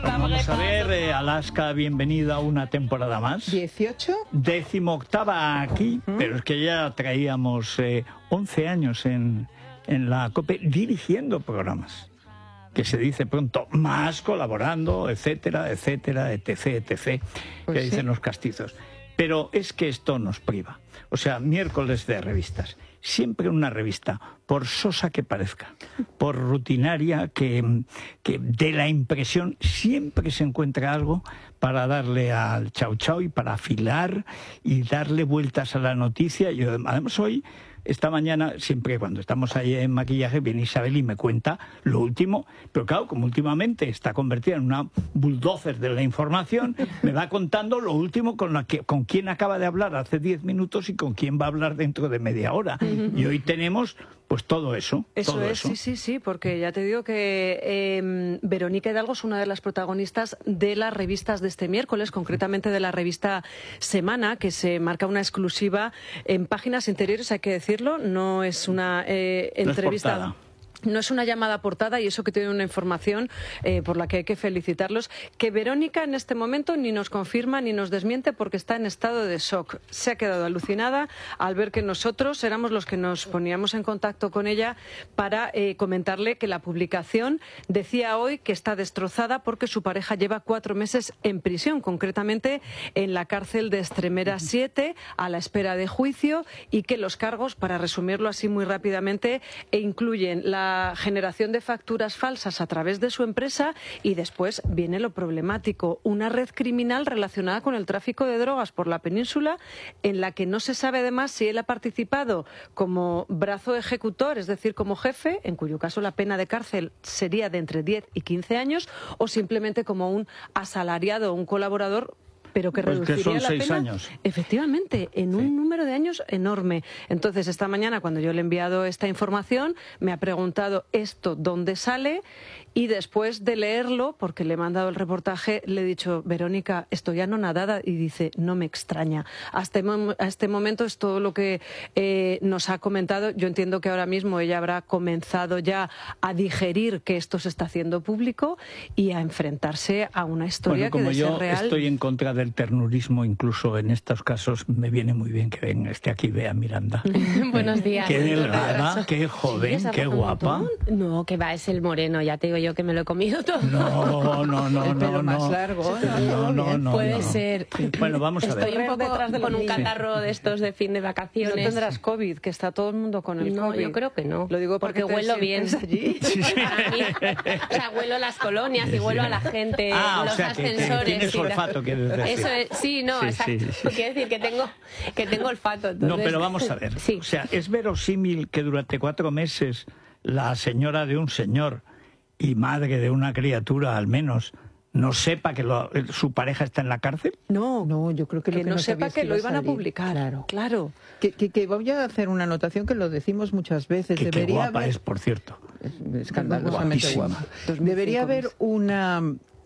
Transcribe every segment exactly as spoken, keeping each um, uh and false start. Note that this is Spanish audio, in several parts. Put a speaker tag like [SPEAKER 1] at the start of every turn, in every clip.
[SPEAKER 1] Vamos a ver, eh, Alaska, bienvenida a una temporada más.
[SPEAKER 2] ¿dieciocho?
[SPEAKER 1] Décimo octava aquí, uh-huh. Pero es que ya traíamos eh, once años en, en la COPE dirigiendo programas. Que se dice pronto, más colaborando, etcétera, etcétera, etc, etcétera, pues que sí. Dicen los castizos. Pero es que esto nos priva. O sea, miércoles de revistas. Siempre una revista, por sosa que parezca, por rutinaria que, que dé la impresión, siempre se encuentra algo para darle al chau chau y para afilar y darle vueltas a la noticia. Yo, además, hoy, esta mañana, siempre cuando estamos ahí en maquillaje, viene Isabel y me cuenta lo último. Pero claro, como últimamente está convertida en una bulldozer de la información, me va contando lo último con, la que, con quién acaba de hablar hace diez minutos y con quién va a hablar dentro de media hora. Y hoy tenemos pues todo eso.
[SPEAKER 3] Eso
[SPEAKER 1] todo
[SPEAKER 3] es,
[SPEAKER 1] eso.
[SPEAKER 3] sí, sí, sí, porque ya te digo que eh, Verónica Hidalgo es una de las protagonistas de las revistas de este miércoles, concretamente de la revista Semana, que se marca una exclusiva en páginas interiores, hay que decirlo, no es una eh, entrevista...
[SPEAKER 1] No es
[SPEAKER 3] No es una llamada portada y eso que tiene una información eh, por la que hay que felicitarlos, que Verónica en este momento ni nos confirma ni nos desmiente porque está en estado de shock. Se ha quedado alucinada al ver que nosotros éramos los que nos poníamos en contacto con ella para eh, comentarle que la publicación decía hoy que está destrozada porque su pareja lleva cuatro meses en prisión, concretamente en la cárcel de Extremera siete, a la espera de juicio, y que los cargos, para resumirlo así muy rápidamente, e incluyen la generación de facturas falsas a través de su empresa y después viene lo problemático, una red criminal relacionada con el tráfico de drogas por la península en la que no se sabe además si él ha participado como brazo ejecutor, es decir, como jefe, en cuyo caso la pena de cárcel sería de entre diez y quince años, o simplemente como un asalariado o un colaborador, pero que
[SPEAKER 1] pues
[SPEAKER 3] reduciría
[SPEAKER 1] que son
[SPEAKER 3] la
[SPEAKER 1] seis
[SPEAKER 3] pena,
[SPEAKER 1] años.
[SPEAKER 3] Efectivamente, en sí. un número de años enorme. Entonces, esta mañana, cuando yo le he enviado esta información, me ha preguntado esto dónde sale, y después de leerlo, porque le he mandado el reportaje, le he dicho, Verónica, estoy anonadada, y dice, no me extraña. Hasta este, a este momento es todo lo que eh, nos ha comentado. Yo entiendo que ahora mismo ella habrá comenzado ya a digerir que esto se está haciendo público y a enfrentarse a una historia
[SPEAKER 1] bueno,
[SPEAKER 3] que de ser real...
[SPEAKER 1] Como yo estoy en contra del ternurismo, incluso en estos casos, me viene muy bien que venga esté aquí, vea Miranda.
[SPEAKER 4] Buenos días.
[SPEAKER 1] Qué delgada, qué joven,
[SPEAKER 4] sí,
[SPEAKER 1] qué guapa.
[SPEAKER 4] No, que va, es el moreno, ya te digo yo que me lo he comido todo.
[SPEAKER 1] No, no, no,
[SPEAKER 2] el pelo
[SPEAKER 1] no,
[SPEAKER 2] más
[SPEAKER 1] no.
[SPEAKER 2] largo.
[SPEAKER 1] No, no, no.
[SPEAKER 4] Puede
[SPEAKER 1] no.
[SPEAKER 4] ser.
[SPEAKER 1] Bueno, vamos a ver.
[SPEAKER 4] Estoy un poco detrás de con un catarro de estos de fin de vacaciones.
[SPEAKER 3] No tendrás COVID, que está todo el mundo con el
[SPEAKER 4] no,
[SPEAKER 3] COVID.
[SPEAKER 4] Yo creo que no.
[SPEAKER 3] Lo digo
[SPEAKER 4] porque
[SPEAKER 3] porque
[SPEAKER 4] huelo bien.
[SPEAKER 3] Allí.
[SPEAKER 1] Sí, sí.
[SPEAKER 4] A mí, o sea, huelo las colonias y huelo a la gente,
[SPEAKER 1] ah,
[SPEAKER 4] los
[SPEAKER 1] o sea,
[SPEAKER 4] ascensores.
[SPEAKER 1] Que, que tienes olfato, quieres decir.
[SPEAKER 4] Eso es, sí, no,
[SPEAKER 1] sí,
[SPEAKER 4] exacto.
[SPEAKER 1] Sí, sí.
[SPEAKER 4] Quiere decir que tengo, que tengo olfato. Entonces...
[SPEAKER 1] No, pero vamos a ver.
[SPEAKER 4] Sí.
[SPEAKER 1] O sea, es verosímil que durante cuatro meses la señora de un señor y madre de una criatura, al menos, no sepa que lo, su pareja está en la cárcel.
[SPEAKER 2] No, no, yo creo que,
[SPEAKER 3] que
[SPEAKER 2] lo que
[SPEAKER 3] no
[SPEAKER 2] no
[SPEAKER 3] sepa que, que lo iban a, a publicar. Claro, claro.
[SPEAKER 2] Que, que, que voy a hacer una anotación que lo decimos muchas veces.
[SPEAKER 1] Que,
[SPEAKER 2] Debería
[SPEAKER 1] qué guapa
[SPEAKER 2] haber...
[SPEAKER 1] es, por cierto.
[SPEAKER 2] Es escandalosamente guapa. Debería haber una,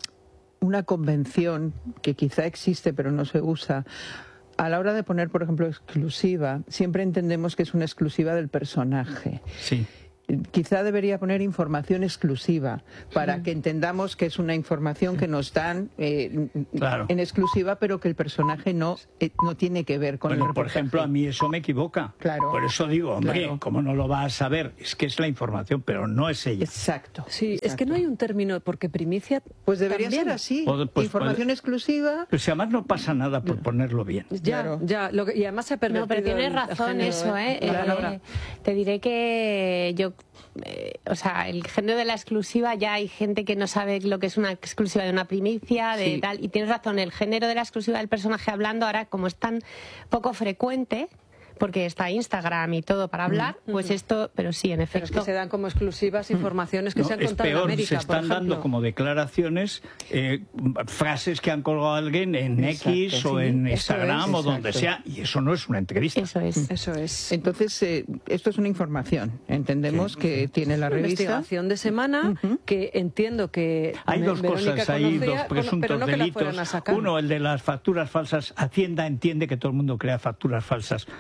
[SPEAKER 2] una convención que quizá existe pero no se usa. A la hora de poner, por ejemplo, exclusiva, siempre entendemos que es una exclusiva del personaje.
[SPEAKER 1] Sí.
[SPEAKER 2] Quizá debería poner información exclusiva para que entendamos que es una información que nos dan eh,
[SPEAKER 1] claro.
[SPEAKER 2] en exclusiva, pero que el personaje no, eh, no tiene que ver con
[SPEAKER 1] bueno,
[SPEAKER 2] el reportaje.
[SPEAKER 1] Por ejemplo, a mí eso me equivoca.
[SPEAKER 2] Claro.
[SPEAKER 1] Por eso digo, hombre,
[SPEAKER 2] claro.
[SPEAKER 1] ¿cómo no lo va a saber? Es que es la información, pero no es ella.
[SPEAKER 2] Exacto.
[SPEAKER 3] Sí,
[SPEAKER 2] exacto.
[SPEAKER 3] es que no hay un término, porque primicia
[SPEAKER 2] Pues debería
[SPEAKER 3] también.
[SPEAKER 2] ser así.
[SPEAKER 1] O, pues,
[SPEAKER 2] información
[SPEAKER 1] pues,
[SPEAKER 2] exclusiva.
[SPEAKER 1] Pues si además no pasa nada por ponerlo bien.
[SPEAKER 3] Ya,
[SPEAKER 2] claro.
[SPEAKER 3] ya. Lo que, y además se ha permitido...
[SPEAKER 4] No, pero tienes razón eso, ¿eh? eh te diré que yo... Eh, o sea, el género de la exclusiva, ya hay gente que no sabe lo que es una exclusiva de una primicia, de
[SPEAKER 2] sí.
[SPEAKER 4] tal, y tienes razón, el género de la exclusiva del personaje hablando ahora, como es tan poco frecuente, porque está Instagram y todo para hablar, mm. pues esto, pero sí, en efecto.
[SPEAKER 3] Pero es que se dan como exclusivas informaciones que
[SPEAKER 1] no,
[SPEAKER 3] se han
[SPEAKER 1] es
[SPEAKER 3] contado
[SPEAKER 1] peor,
[SPEAKER 3] en América,
[SPEAKER 1] se están
[SPEAKER 3] por
[SPEAKER 1] dando como declaraciones, eh, frases que han colgado alguien en exacto, X o sí, en Instagram es, o donde sea, y eso no es una entrevista.
[SPEAKER 4] Eso es.
[SPEAKER 3] Eso es.
[SPEAKER 2] Entonces, eh, esto es una información. Entendemos sí, que sí. tiene la revista.
[SPEAKER 3] Investigación de semana, uh-huh. que entiendo que
[SPEAKER 1] hay dos
[SPEAKER 3] Verónica
[SPEAKER 1] cosas, hay
[SPEAKER 3] conocía,
[SPEAKER 1] dos presuntos
[SPEAKER 3] pero no
[SPEAKER 1] delitos.
[SPEAKER 3] A sacar.
[SPEAKER 1] Uno, el de las facturas falsas. Hacienda entiende que todo el mundo crea facturas falsas.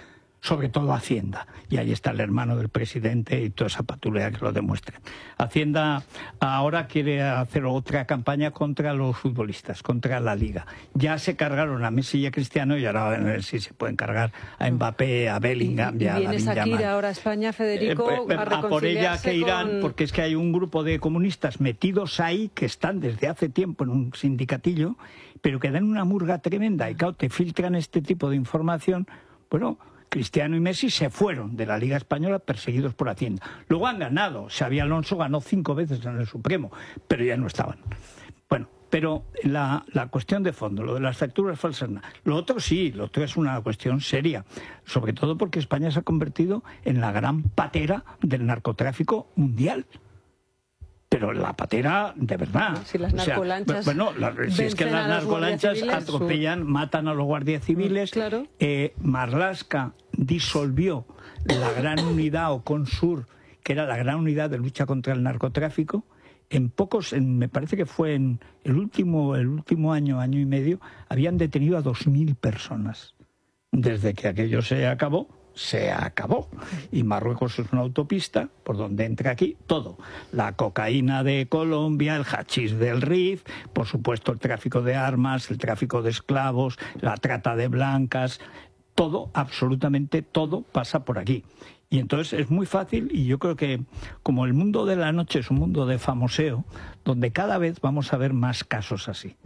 [SPEAKER 1] sobre todo Hacienda. Y ahí está el hermano del presidente y toda esa patulea que lo demuestra. Hacienda ahora quiere hacer otra campaña contra los futbolistas, contra la Liga. Ya se cargaron a Messi y a Cristiano y ahora a ver si se pueden cargar a Mbappé, a Bellingham y a
[SPEAKER 3] Viene Shakira ahora a España, Federico,
[SPEAKER 1] eh, eh,
[SPEAKER 3] a
[SPEAKER 1] a por ella que irán,
[SPEAKER 3] con...
[SPEAKER 1] porque es que hay un grupo de comunistas metidos ahí que están desde hace tiempo en un sindicatillo, pero que dan una murga tremenda y claro, te filtran este tipo de información. Bueno, Cristiano y Messi se fueron de la Liga Española perseguidos por Hacienda. Luego han ganado. Xabi Alonso ganó cinco veces en el Supremo, pero ya no estaban. Bueno, pero la, la cuestión de fondo, lo de las facturas falsas, lo otro sí, lo otro es una cuestión seria, sobre todo porque España se ha convertido en la gran patera del narcotráfico mundial. Pero la patera de verdad.
[SPEAKER 3] Si las narcolanchas,
[SPEAKER 1] o sea, bueno, la, si es que las narcolanchas atropellan, su... matan a los guardias civiles.
[SPEAKER 3] Claro.
[SPEAKER 1] Eh, Marlaska disolvió la gran unidad o Consur, que era la gran unidad de lucha contra el narcotráfico. En pocos, en, me parece que fue en el último, el último año, año y medio, habían detenido a dos mil personas. Desde que aquello se acabó, se acabó. Y Marruecos es una autopista por donde entra aquí todo. La cocaína de Colombia, el hachís del Rif, por supuesto el tráfico de armas, el tráfico de esclavos, la trata de blancas, todo, absolutamente todo pasa por aquí. Y entonces es muy fácil, y yo creo que como el mundo de la noche es un mundo de famoseo, donde cada vez vamos a ver más casos así.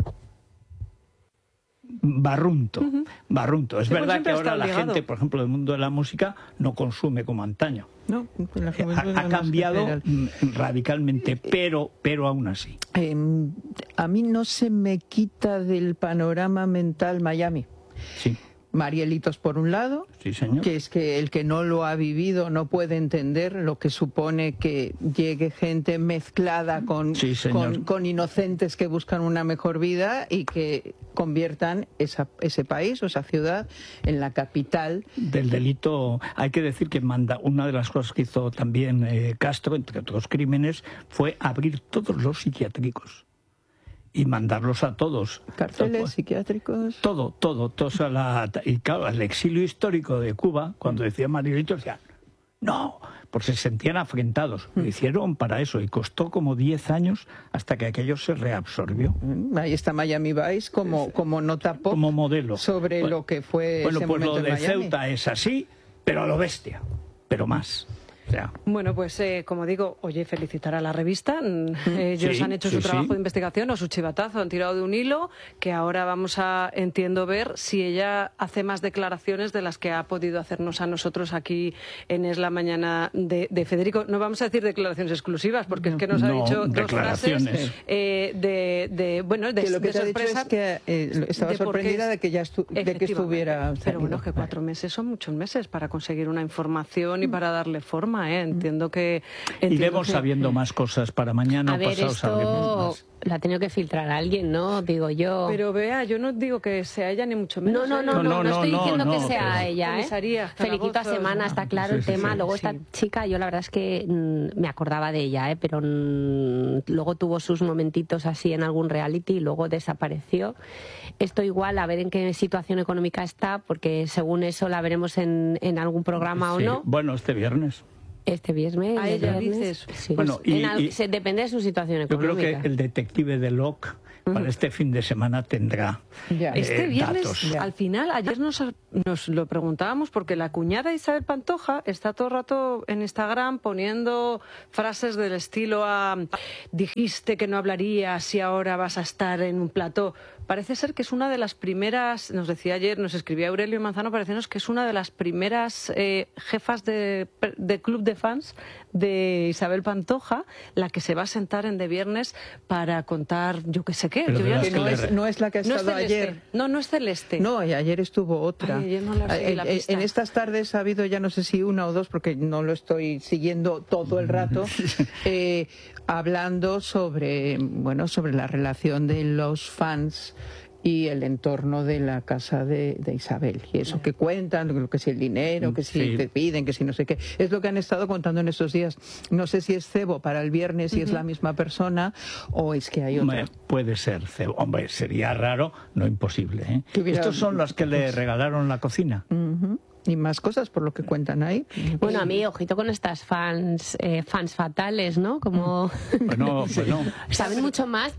[SPEAKER 1] Barrunto, uh-huh. barrunto. Es sí, verdad que ahora la gente, por ejemplo, del mundo de la música, no consume como antaño.
[SPEAKER 2] No, la
[SPEAKER 1] ha, ha cambiado radicalmente, pero, pero aún así.
[SPEAKER 2] Eh, a mí no se me quita del panorama mental Miami.
[SPEAKER 1] Sí.
[SPEAKER 2] Marielitos por un lado,
[SPEAKER 1] sí, señor.
[SPEAKER 2] Que es que el que no lo ha vivido no puede entender lo que supone que llegue gente mezclada con,
[SPEAKER 1] sí,
[SPEAKER 2] con, con inocentes que buscan una mejor vida y que conviertan esa, ese país o esa ciudad en la capital
[SPEAKER 1] del delito. Hay que decir que manda, una de las cosas que hizo también eh, Castro, entre otros crímenes, fue abrir todos los psiquiátricos y mandarlos a todos.
[SPEAKER 2] Cárceles, todo, psiquiátricos.
[SPEAKER 1] Todo, todo, todo. O sea, la, y claro, el exilio histórico de Cuba, cuando decía Marielito, decían, no, porque se sentían afrentados. Lo hicieron para eso y costó como diez años hasta que aquello se reabsorbió.
[SPEAKER 2] Ahí está Miami Vice como, como nota pop.
[SPEAKER 1] Como modelo.
[SPEAKER 2] Sobre
[SPEAKER 1] bueno,
[SPEAKER 2] lo que fue
[SPEAKER 1] bueno,
[SPEAKER 2] ese
[SPEAKER 1] pues
[SPEAKER 2] momento
[SPEAKER 1] lo de
[SPEAKER 2] en Miami.
[SPEAKER 1] Ceuta es así, pero a lo bestia, pero más. O sea.
[SPEAKER 3] Bueno, pues eh, como digo, oye, felicitar a la revista. Ellos
[SPEAKER 1] sí,
[SPEAKER 3] han hecho
[SPEAKER 1] sí,
[SPEAKER 3] su trabajo
[SPEAKER 1] sí.
[SPEAKER 3] de investigación o su chivatazo, han tirado de un hilo que ahora vamos a, entiendo, ver si ella hace más declaraciones de las que ha podido hacernos a nosotros aquí en Es la Mañana de, de Federico. No vamos a decir declaraciones exclusivas porque es que nos ha
[SPEAKER 1] no,
[SPEAKER 3] dicho dos frases eh, de, de, bueno, de,
[SPEAKER 2] que lo que
[SPEAKER 3] de
[SPEAKER 2] te
[SPEAKER 3] sorpresa.
[SPEAKER 2] Ha dicho es que eh, estaba
[SPEAKER 3] de
[SPEAKER 2] sorprendida de que ya estu de que estuviera salido.
[SPEAKER 3] Pero bueno, que cuatro meses son muchos meses para conseguir una información y para darle forma. ¿eh? Entiendo que... Entiendo
[SPEAKER 1] Iremos
[SPEAKER 3] que...
[SPEAKER 1] sabiendo más cosas para mañana
[SPEAKER 4] a
[SPEAKER 1] o
[SPEAKER 4] ver,
[SPEAKER 1] pasado
[SPEAKER 4] esto
[SPEAKER 1] sabremos más.
[SPEAKER 4] La ha tenido que filtrar alguien, ¿no? Digo yo.
[SPEAKER 3] Pero vea, yo no digo que sea ella ni mucho menos.
[SPEAKER 4] No, no, no, no, no, no estoy
[SPEAKER 1] no,
[SPEAKER 4] diciendo
[SPEAKER 1] no,
[SPEAKER 4] que
[SPEAKER 1] no,
[SPEAKER 4] sea
[SPEAKER 1] pero...
[SPEAKER 4] ella, ¿eh? Feliquito a Semana, está claro
[SPEAKER 1] sí,
[SPEAKER 4] el
[SPEAKER 1] sí,
[SPEAKER 4] tema.
[SPEAKER 1] sí,
[SPEAKER 4] Luego
[SPEAKER 3] sí.
[SPEAKER 4] esta chica, yo la verdad es que mmm, me acordaba de ella, ¿eh? Pero mmm, luego tuvo sus momentitos así en algún reality y luego desapareció. Esto igual, a ver en qué situación económica está, porque según eso la veremos en, en algún programa
[SPEAKER 1] sí.
[SPEAKER 4] o no.
[SPEAKER 1] Bueno, este viernes.
[SPEAKER 4] Este viernes.
[SPEAKER 3] A ella
[SPEAKER 4] viernes,
[SPEAKER 3] dices.
[SPEAKER 4] Sí.
[SPEAKER 1] Bueno,
[SPEAKER 4] pues
[SPEAKER 1] y,
[SPEAKER 4] al,
[SPEAKER 1] y,
[SPEAKER 4] se, depende de su situación económica.
[SPEAKER 1] Yo creo que el detective de Locke para este fin de semana tendrá
[SPEAKER 2] ya.
[SPEAKER 1] eh,
[SPEAKER 3] Este viernes,
[SPEAKER 1] datos.
[SPEAKER 3] al final, ayer nos, nos lo preguntábamos porque la cuñada Isabel Pantoja está todo el rato en Instagram poniendo frases del estilo a, dijiste que no hablarías y ahora vas a estar en un plató. Parece ser que es una de las primeras, nos decía ayer, nos escribía Aurelio Manzano, parecenos que es una de las primeras eh, jefas de, de club de fans de Isabel Pantoja, la que se va a sentar en de viernes para contar yo qué sé qué.
[SPEAKER 1] Pero
[SPEAKER 3] Yo
[SPEAKER 1] de
[SPEAKER 3] ya
[SPEAKER 1] las
[SPEAKER 2] que no,
[SPEAKER 1] que
[SPEAKER 2] es,
[SPEAKER 1] le...
[SPEAKER 2] no es la que ha
[SPEAKER 3] no
[SPEAKER 2] estado
[SPEAKER 3] es Celeste.
[SPEAKER 2] ayer.
[SPEAKER 3] No, no es Celeste.
[SPEAKER 2] No, y ayer estuvo otra.
[SPEAKER 3] Ay, ayer no la seguí, la
[SPEAKER 2] en,
[SPEAKER 3] pista.
[SPEAKER 2] en estas tardes ha habido ya no sé si una o dos, porque no lo estoy siguiendo todo el rato, eh, hablando sobre, bueno, sobre la relación de los fans y el entorno de la casa de, de Isabel. Y eso que cuentan, lo que si el dinero, que si
[SPEAKER 1] sí.
[SPEAKER 2] te piden, que si no sé qué. Es lo que han estado contando en estos días. No sé si es cebo para el viernes, si uh-huh. es la misma persona o es que hay otra.
[SPEAKER 1] Hombre, puede ser cebo. Hombre, sería raro, no imposible. ¿eh?
[SPEAKER 2] Hubiera...
[SPEAKER 1] Estos son los que le regalaron la cocina.
[SPEAKER 2] Uh-huh. Y más cosas por lo que cuentan ahí.
[SPEAKER 4] Bueno, a mí, ojito con estas fans, eh, fans fatales, ¿no? Como...
[SPEAKER 1] Bueno, bueno.
[SPEAKER 4] Saben mucho más.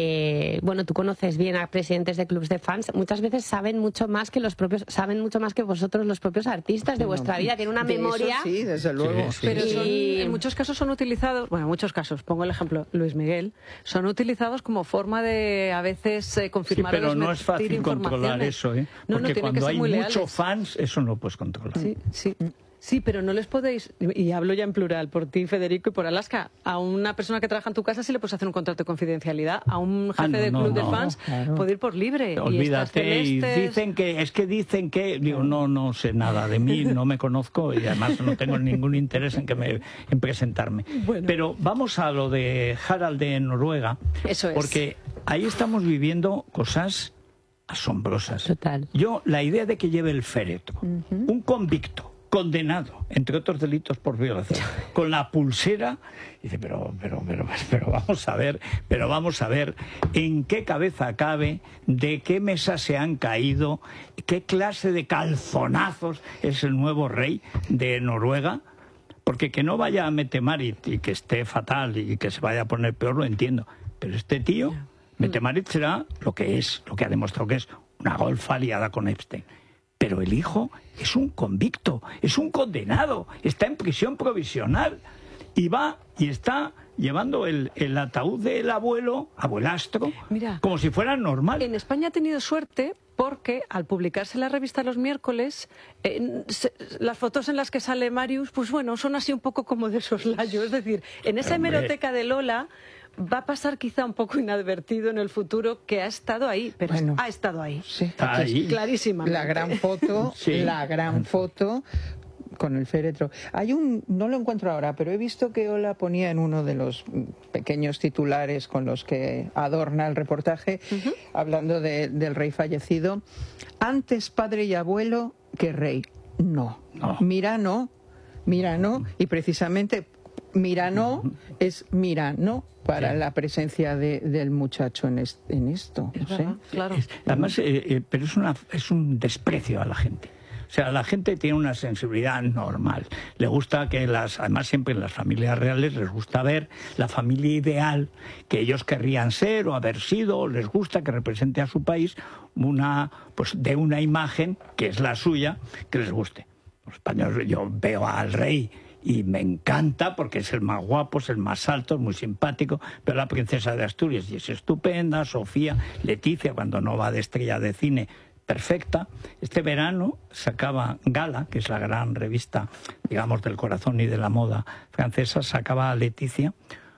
[SPEAKER 4] Eh, bueno, tú conoces bien a presidentes de clubs de fans. Muchas veces saben mucho más que los propios, saben mucho más que vosotros los propios artistas de vuestra vida. Tienen una
[SPEAKER 2] De
[SPEAKER 4] memoria.
[SPEAKER 2] eso sí, desde luego.
[SPEAKER 1] Sí, sí.
[SPEAKER 3] Pero son,
[SPEAKER 4] Y-
[SPEAKER 3] en muchos casos son utilizados, bueno, en muchos casos, pongo el ejemplo, Luis Miguel, son utilizados como forma de a veces eh,
[SPEAKER 1] Sí,
[SPEAKER 3] confirmar o
[SPEAKER 1] pero no es
[SPEAKER 3] desmentir
[SPEAKER 1] fácil controlar
[SPEAKER 3] informaciones.
[SPEAKER 1] eso, ¿eh?
[SPEAKER 3] No, no,
[SPEAKER 1] Porque
[SPEAKER 3] tienen que
[SPEAKER 1] cuando
[SPEAKER 3] ser
[SPEAKER 1] hay
[SPEAKER 3] muy
[SPEAKER 1] muchos
[SPEAKER 3] leales.
[SPEAKER 1] fans, eso no puedes controlar.
[SPEAKER 3] Sí, sí. Sí, pero no les podéis, y hablo ya en plural, por ti, Federico, y por Alaska, a una persona que trabaja en tu casa sí le puedes hacer un contrato de confidencialidad, a un jefe
[SPEAKER 1] Ah, no,
[SPEAKER 3] de
[SPEAKER 1] no,
[SPEAKER 3] club de
[SPEAKER 1] no,
[SPEAKER 3] fans
[SPEAKER 2] claro.
[SPEAKER 3] puede ir por libre. Y
[SPEAKER 1] Olvídate, y
[SPEAKER 3] estas celestes-
[SPEAKER 1] dicen que, es que dicen que, digo, no, no sé nada de mí, no me conozco y además no tengo ningún interés en que me, en presentarme.
[SPEAKER 3] Bueno.
[SPEAKER 1] Pero vamos a lo de Harald de Noruega,
[SPEAKER 3] Eso es.
[SPEAKER 1] porque ahí estamos viviendo cosas asombrosas.
[SPEAKER 4] Total.
[SPEAKER 1] Yo, la idea de que lleve el féretro, un convicto, condenado, entre otros delitos por violación, con la pulsera, dice, pero, pero, pero, pero vamos a ver, pero vamos a ver en qué cabeza cabe, de qué mesa se han caído, qué clase de calzonazos es el nuevo rey de Noruega. Porque que no vaya a Mette-Marit y que esté fatal y que se vaya a poner peor, lo entiendo. Pero este tío, Mette-Marit será lo que es, lo que ha demostrado que es, una golfa liada con Epstein. Pero el hijo es un convicto, es un condenado, está en prisión provisional y va y está llevando el, el ataúd del abuelo, abuelastro,
[SPEAKER 3] Mira,
[SPEAKER 1] como si fuera normal.
[SPEAKER 3] En España ha tenido suerte porque al publicarse la revista los miércoles, eh, se- las fotos en las que sale Marius, pues bueno, son así un poco como de soslayo. Es decir, en esa
[SPEAKER 1] Hombre.
[SPEAKER 3] hemeroteca de Lola va a pasar quizá un poco inadvertido en el futuro que ha estado ahí, pero
[SPEAKER 2] Bueno.
[SPEAKER 3] ha estado ahí.
[SPEAKER 2] Sí,
[SPEAKER 1] Está
[SPEAKER 2] aquí
[SPEAKER 1] ahí.
[SPEAKER 3] Clarísimamente.
[SPEAKER 2] La gran foto,
[SPEAKER 1] Sí.
[SPEAKER 2] la gran foto con el féretro. Hay un, no lo encuentro ahora, pero he visto que Ola ponía en uno de los pequeños titulares con los que adorna el reportaje, hablando de- del rey fallecido, antes padre y abuelo que rey. No,
[SPEAKER 1] No.
[SPEAKER 2] mira no, mira no, y precisamente mira no es mira no para
[SPEAKER 1] Sí.
[SPEAKER 2] la presencia de- del muchacho en, es- en esto.
[SPEAKER 3] Es
[SPEAKER 2] No sé.
[SPEAKER 3] verdad, claro.
[SPEAKER 1] Es- además, eh, eh, pero es, una, es un desprecio a la gente. O sea, la gente tiene una sensibilidad normal. Le gusta que las, además siempre en las familias reales les gusta ver la familia ideal que ellos querrían ser o haber sido, o les gusta que represente a su país una, pues de una imagen que es la suya, que les guste. Los españoles, yo veo al rey y me encanta porque es el más guapo, es el más alto, es muy simpático, pero la princesa de Asturias y es estupenda, Sofía, Leticia, cuando no va de estrella de cine, perfecta. Este verano sacaba Gala, que es la gran revista, digamos, del corazón y de la moda francesa, sacaba a Leticia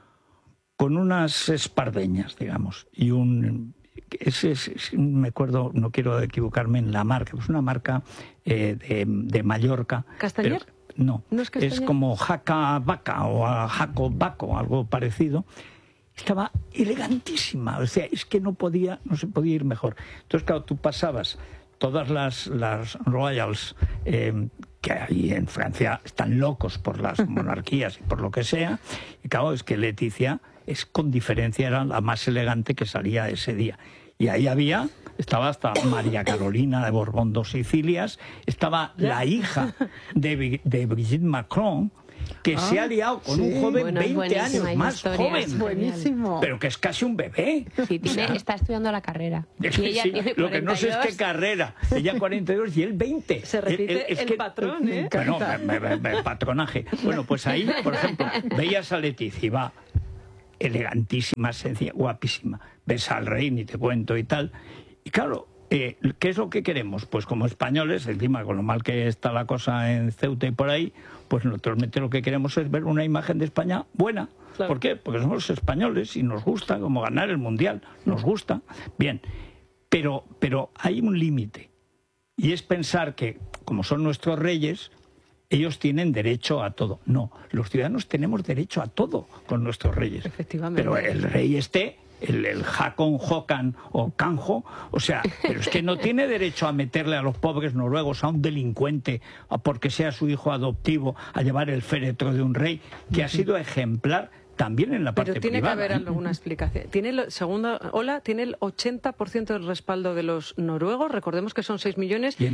[SPEAKER 1] con unas espardeñas, digamos, y un... Ese es, es- me acuerdo, no quiero equivocarme en la marca, es una marca eh, de, de Mallorca.
[SPEAKER 3] ¿Castañer?
[SPEAKER 1] pero- no,
[SPEAKER 3] ¿No es
[SPEAKER 1] es,
[SPEAKER 3] Castañer?
[SPEAKER 1] como Jaca Vaca o a Jaco Baco, algo parecido. Estaba elegantísima, o sea, es que no podía, no se podía ir mejor. Entonces, claro, tú pasabas todas las, las royals eh, que hay en Francia, están locos por las monarquías y por lo que sea, y claro, es que Leticia es con diferencia era la más elegante que salía ese día. Y ahí había, estaba hasta María Carolina de Borbón dos Sicilias, estaba la hija de, Bri- de Brigitte Macron, que se ha liado con
[SPEAKER 2] sí.
[SPEAKER 1] un joven
[SPEAKER 4] Bueno, es
[SPEAKER 1] veinte
[SPEAKER 4] buenísima
[SPEAKER 1] años
[SPEAKER 4] esa
[SPEAKER 1] más
[SPEAKER 4] historia,
[SPEAKER 1] joven.
[SPEAKER 4] es
[SPEAKER 2] Buenísimo.
[SPEAKER 1] Pero que es casi un bebé.
[SPEAKER 4] Sí, tiene, está estudiando la carrera. Y ella
[SPEAKER 1] Sí,
[SPEAKER 4] tiene
[SPEAKER 1] lo que no sé es qué
[SPEAKER 4] cuarenta y dos.
[SPEAKER 1] carrera. Ella cuarenta y dos y él veinte.
[SPEAKER 3] Se repite
[SPEAKER 1] Es
[SPEAKER 3] el
[SPEAKER 1] que-
[SPEAKER 3] patrón, ¿eh?
[SPEAKER 1] Bueno, me- me- me- patronaje. Bueno, pues ahí, por ejemplo, veías a Leticia y va elegantísima, sencilla, guapísima. Ves al rey, ni te cuento y tal. Y claro, eh, ¿qué es lo que queremos? Pues como españoles, encima con lo mal que está la cosa en Ceuta y por ahí, pues naturalmente lo que queremos es ver una imagen de España buena.
[SPEAKER 3] Claro.
[SPEAKER 1] ¿Por qué? Porque somos españoles y nos gusta, como ganar el Mundial, nos gusta. Bien, pero, pero hay un límite. Y es pensar que, como son nuestros reyes, ellos tienen derecho a todo. No, los ciudadanos tenemos derecho a todo con nuestros reyes.
[SPEAKER 3] Efectivamente.
[SPEAKER 1] Pero el rey esté, el, el Jacón, Jocan o Canjo, o sea, pero es que no tiene derecho a meterle a los pobres noruegos, a un delincuente, a porque sea su hijo adoptivo, a llevar el féretro de un rey, que ha sido ejemplar también en la parte
[SPEAKER 3] Pero tiene
[SPEAKER 1] privada.
[SPEAKER 3] que haber
[SPEAKER 1] ¿eh?
[SPEAKER 3] alguna explicación. Tiene el, segundo, Ola, tiene el ochenta por ciento del respaldo de los noruegos, recordemos que son seis millones,
[SPEAKER 1] Bien.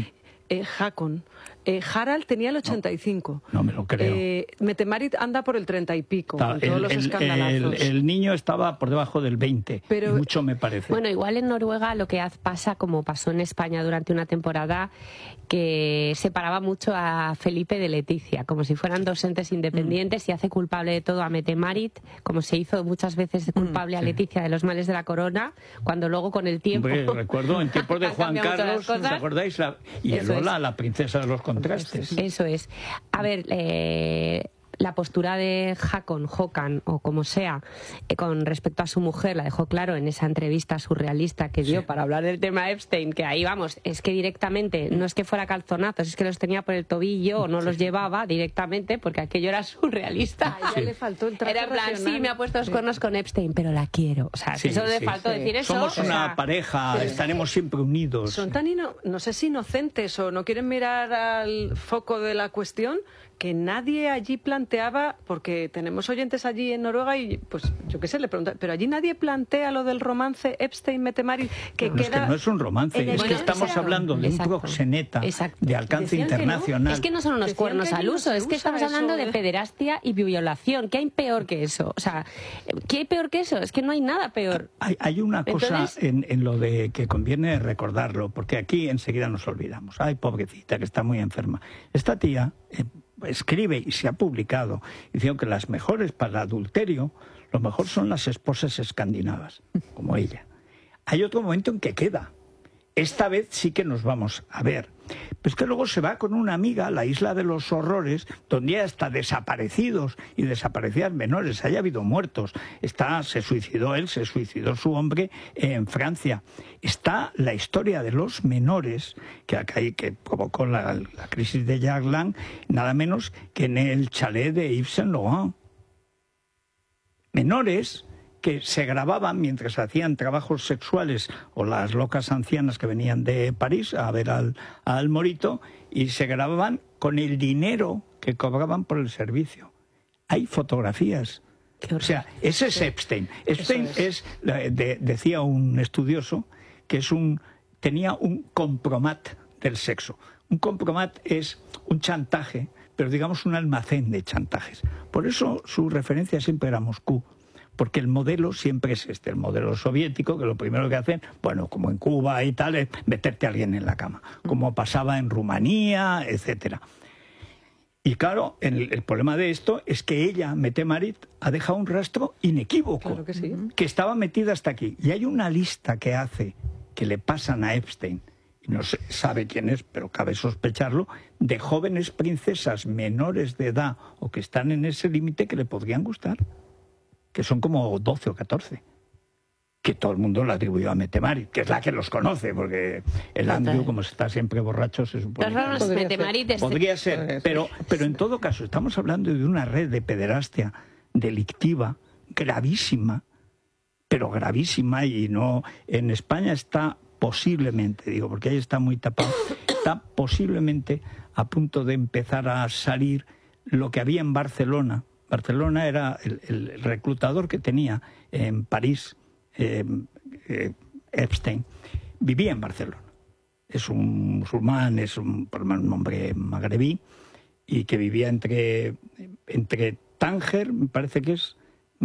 [SPEAKER 3] eh, Hakon. Eh, Harald tenía el ochenta y cinco.
[SPEAKER 1] No, no me lo creo.
[SPEAKER 3] Eh, Mette-Marit anda por el treinta y pico,
[SPEAKER 1] Está,
[SPEAKER 3] con todos
[SPEAKER 1] el,
[SPEAKER 3] los
[SPEAKER 1] el,
[SPEAKER 3] escandalazos.
[SPEAKER 1] El, el niño estaba por debajo del veinte, pero, y mucho me parece.
[SPEAKER 4] Bueno, igual en Noruega lo que pasa, como pasó en España durante una temporada, que separaba mucho a Felipe de Leticia, como si fueran dos entes independientes, mm. y hace culpable de todo a Mette-Marit, como se hizo muchas veces culpable mm, sí. a Leticia de los males de la corona, cuando luego con el tiempo...
[SPEAKER 1] Hombre, recuerdo en tiempos de Juan Carlos, ¿os acordáis? La, y el Lola, es. la princesa de los contrastes.
[SPEAKER 4] Eso es. A ver, eh, la postura de Hakon, Håkan, o como sea, eh, con respecto a su mujer, la dejó claro en esa entrevista surrealista que dio sí. para hablar del tema Epstein, que ahí vamos, es que directamente, no es que fuera calzonazos, es que los tenía por el tobillo o no sí. los llevaba directamente, porque aquello era surrealista.
[SPEAKER 3] A ella sí. le faltó el traje
[SPEAKER 4] Era en plan,
[SPEAKER 3] racional.
[SPEAKER 4] sí, me ha puesto los cuernos sí. con Epstein, pero la quiero. O sea, sí, eso le sí, faltó sí. decir eso.
[SPEAKER 1] Somos una
[SPEAKER 4] o sea,
[SPEAKER 1] pareja, sí. estaremos siempre unidos.
[SPEAKER 3] Son tan, ino no sé si inocentes o no quieren mirar al foco de la cuestión, que nadie allí planteaba, porque tenemos oyentes allí en Noruega y pues yo qué sé, le pregunto, pero allí nadie plantea lo del romance Epstein-Mette-Marit, que
[SPEAKER 1] no,
[SPEAKER 3] queda...
[SPEAKER 1] Es que no es un romance, es que estamos sea, hablando de exacto, un proxeneta exacto. de alcance Decían internacional.
[SPEAKER 4] No. Es que no son unos Decían cuernos al uso, es que estamos hablando de pederastia y violación. ¿Qué hay peor que eso? O sea, ¿qué hay peor que eso? Es que no hay nada peor.
[SPEAKER 1] Hay, hay una cosa Entonces... en, en lo de que conviene recordarlo, porque aquí enseguida nos olvidamos. Ay, pobrecita, que está muy enferma. Esta tía... Eh, escribe y se ha publicado diciendo que las mejores para el adulterio, lo mejor son las esposas escandinavas, como ella. Hay otro momento en que queda. Esta vez sí que nos vamos a ver. Pero es que luego se va con una amiga a la isla de los horrores, donde hay hasta desaparecidos y desaparecidas menores. Haya habido muertos. Está, se suicidó él, se suicidó su hombre en Francia. Está la historia de los menores, que, acá, que provocó la, la crisis de Jack Lang, nada menos que en el chalet de Yves Saint Laurent. Menores que se grababan mientras hacían trabajos sexuales, o las locas ancianas que venían de París a ver al, al morito, y se grababan con el dinero que cobraban por el servicio. Hay fotografías. O sea, ese es Epstein. Epstein es, es de, decía un estudioso, que es un tenía un compromat del sexo. Un compromat es un chantaje, pero digamos un almacén de chantajes. Por eso su referencia siempre era Moscú. Porque el modelo siempre es este, el modelo soviético, que lo primero que hacen, bueno, como en Cuba y tal, es meterte a alguien en la cama, como pasaba en Rumanía, etcétera. Y claro, el, el problema de esto es que ella, Mette-Marit, ha dejado un rastro inequívoco,
[SPEAKER 3] claro que sí.
[SPEAKER 1] que estaba metida hasta aquí. Y hay una lista que hace, que le pasan a Epstein, y no se sabe quién es, pero cabe sospecharlo, de jóvenes princesas menores de edad o que están en ese límite que le podrían gustar, que son como doce o catorce, que todo el mundo la atribuyó a Mette-Marit, que es la que los conoce, porque el Andrew, como está siempre borracho, se supone
[SPEAKER 4] que podría ser,
[SPEAKER 1] podría ser, pero, pero en todo caso estamos hablando de una red de pederastia delictiva gravísima, pero gravísima, y no en España está posiblemente, digo, porque ahí está muy tapado, está posiblemente a punto de empezar a salir lo que había en Barcelona. Barcelona era el, el reclutador que tenía en París, eh, eh, Epstein. Vivía en Barcelona. Es un musulmán, es un, un hombre magrebí, y que vivía entre, entre Tánger, me parece que es,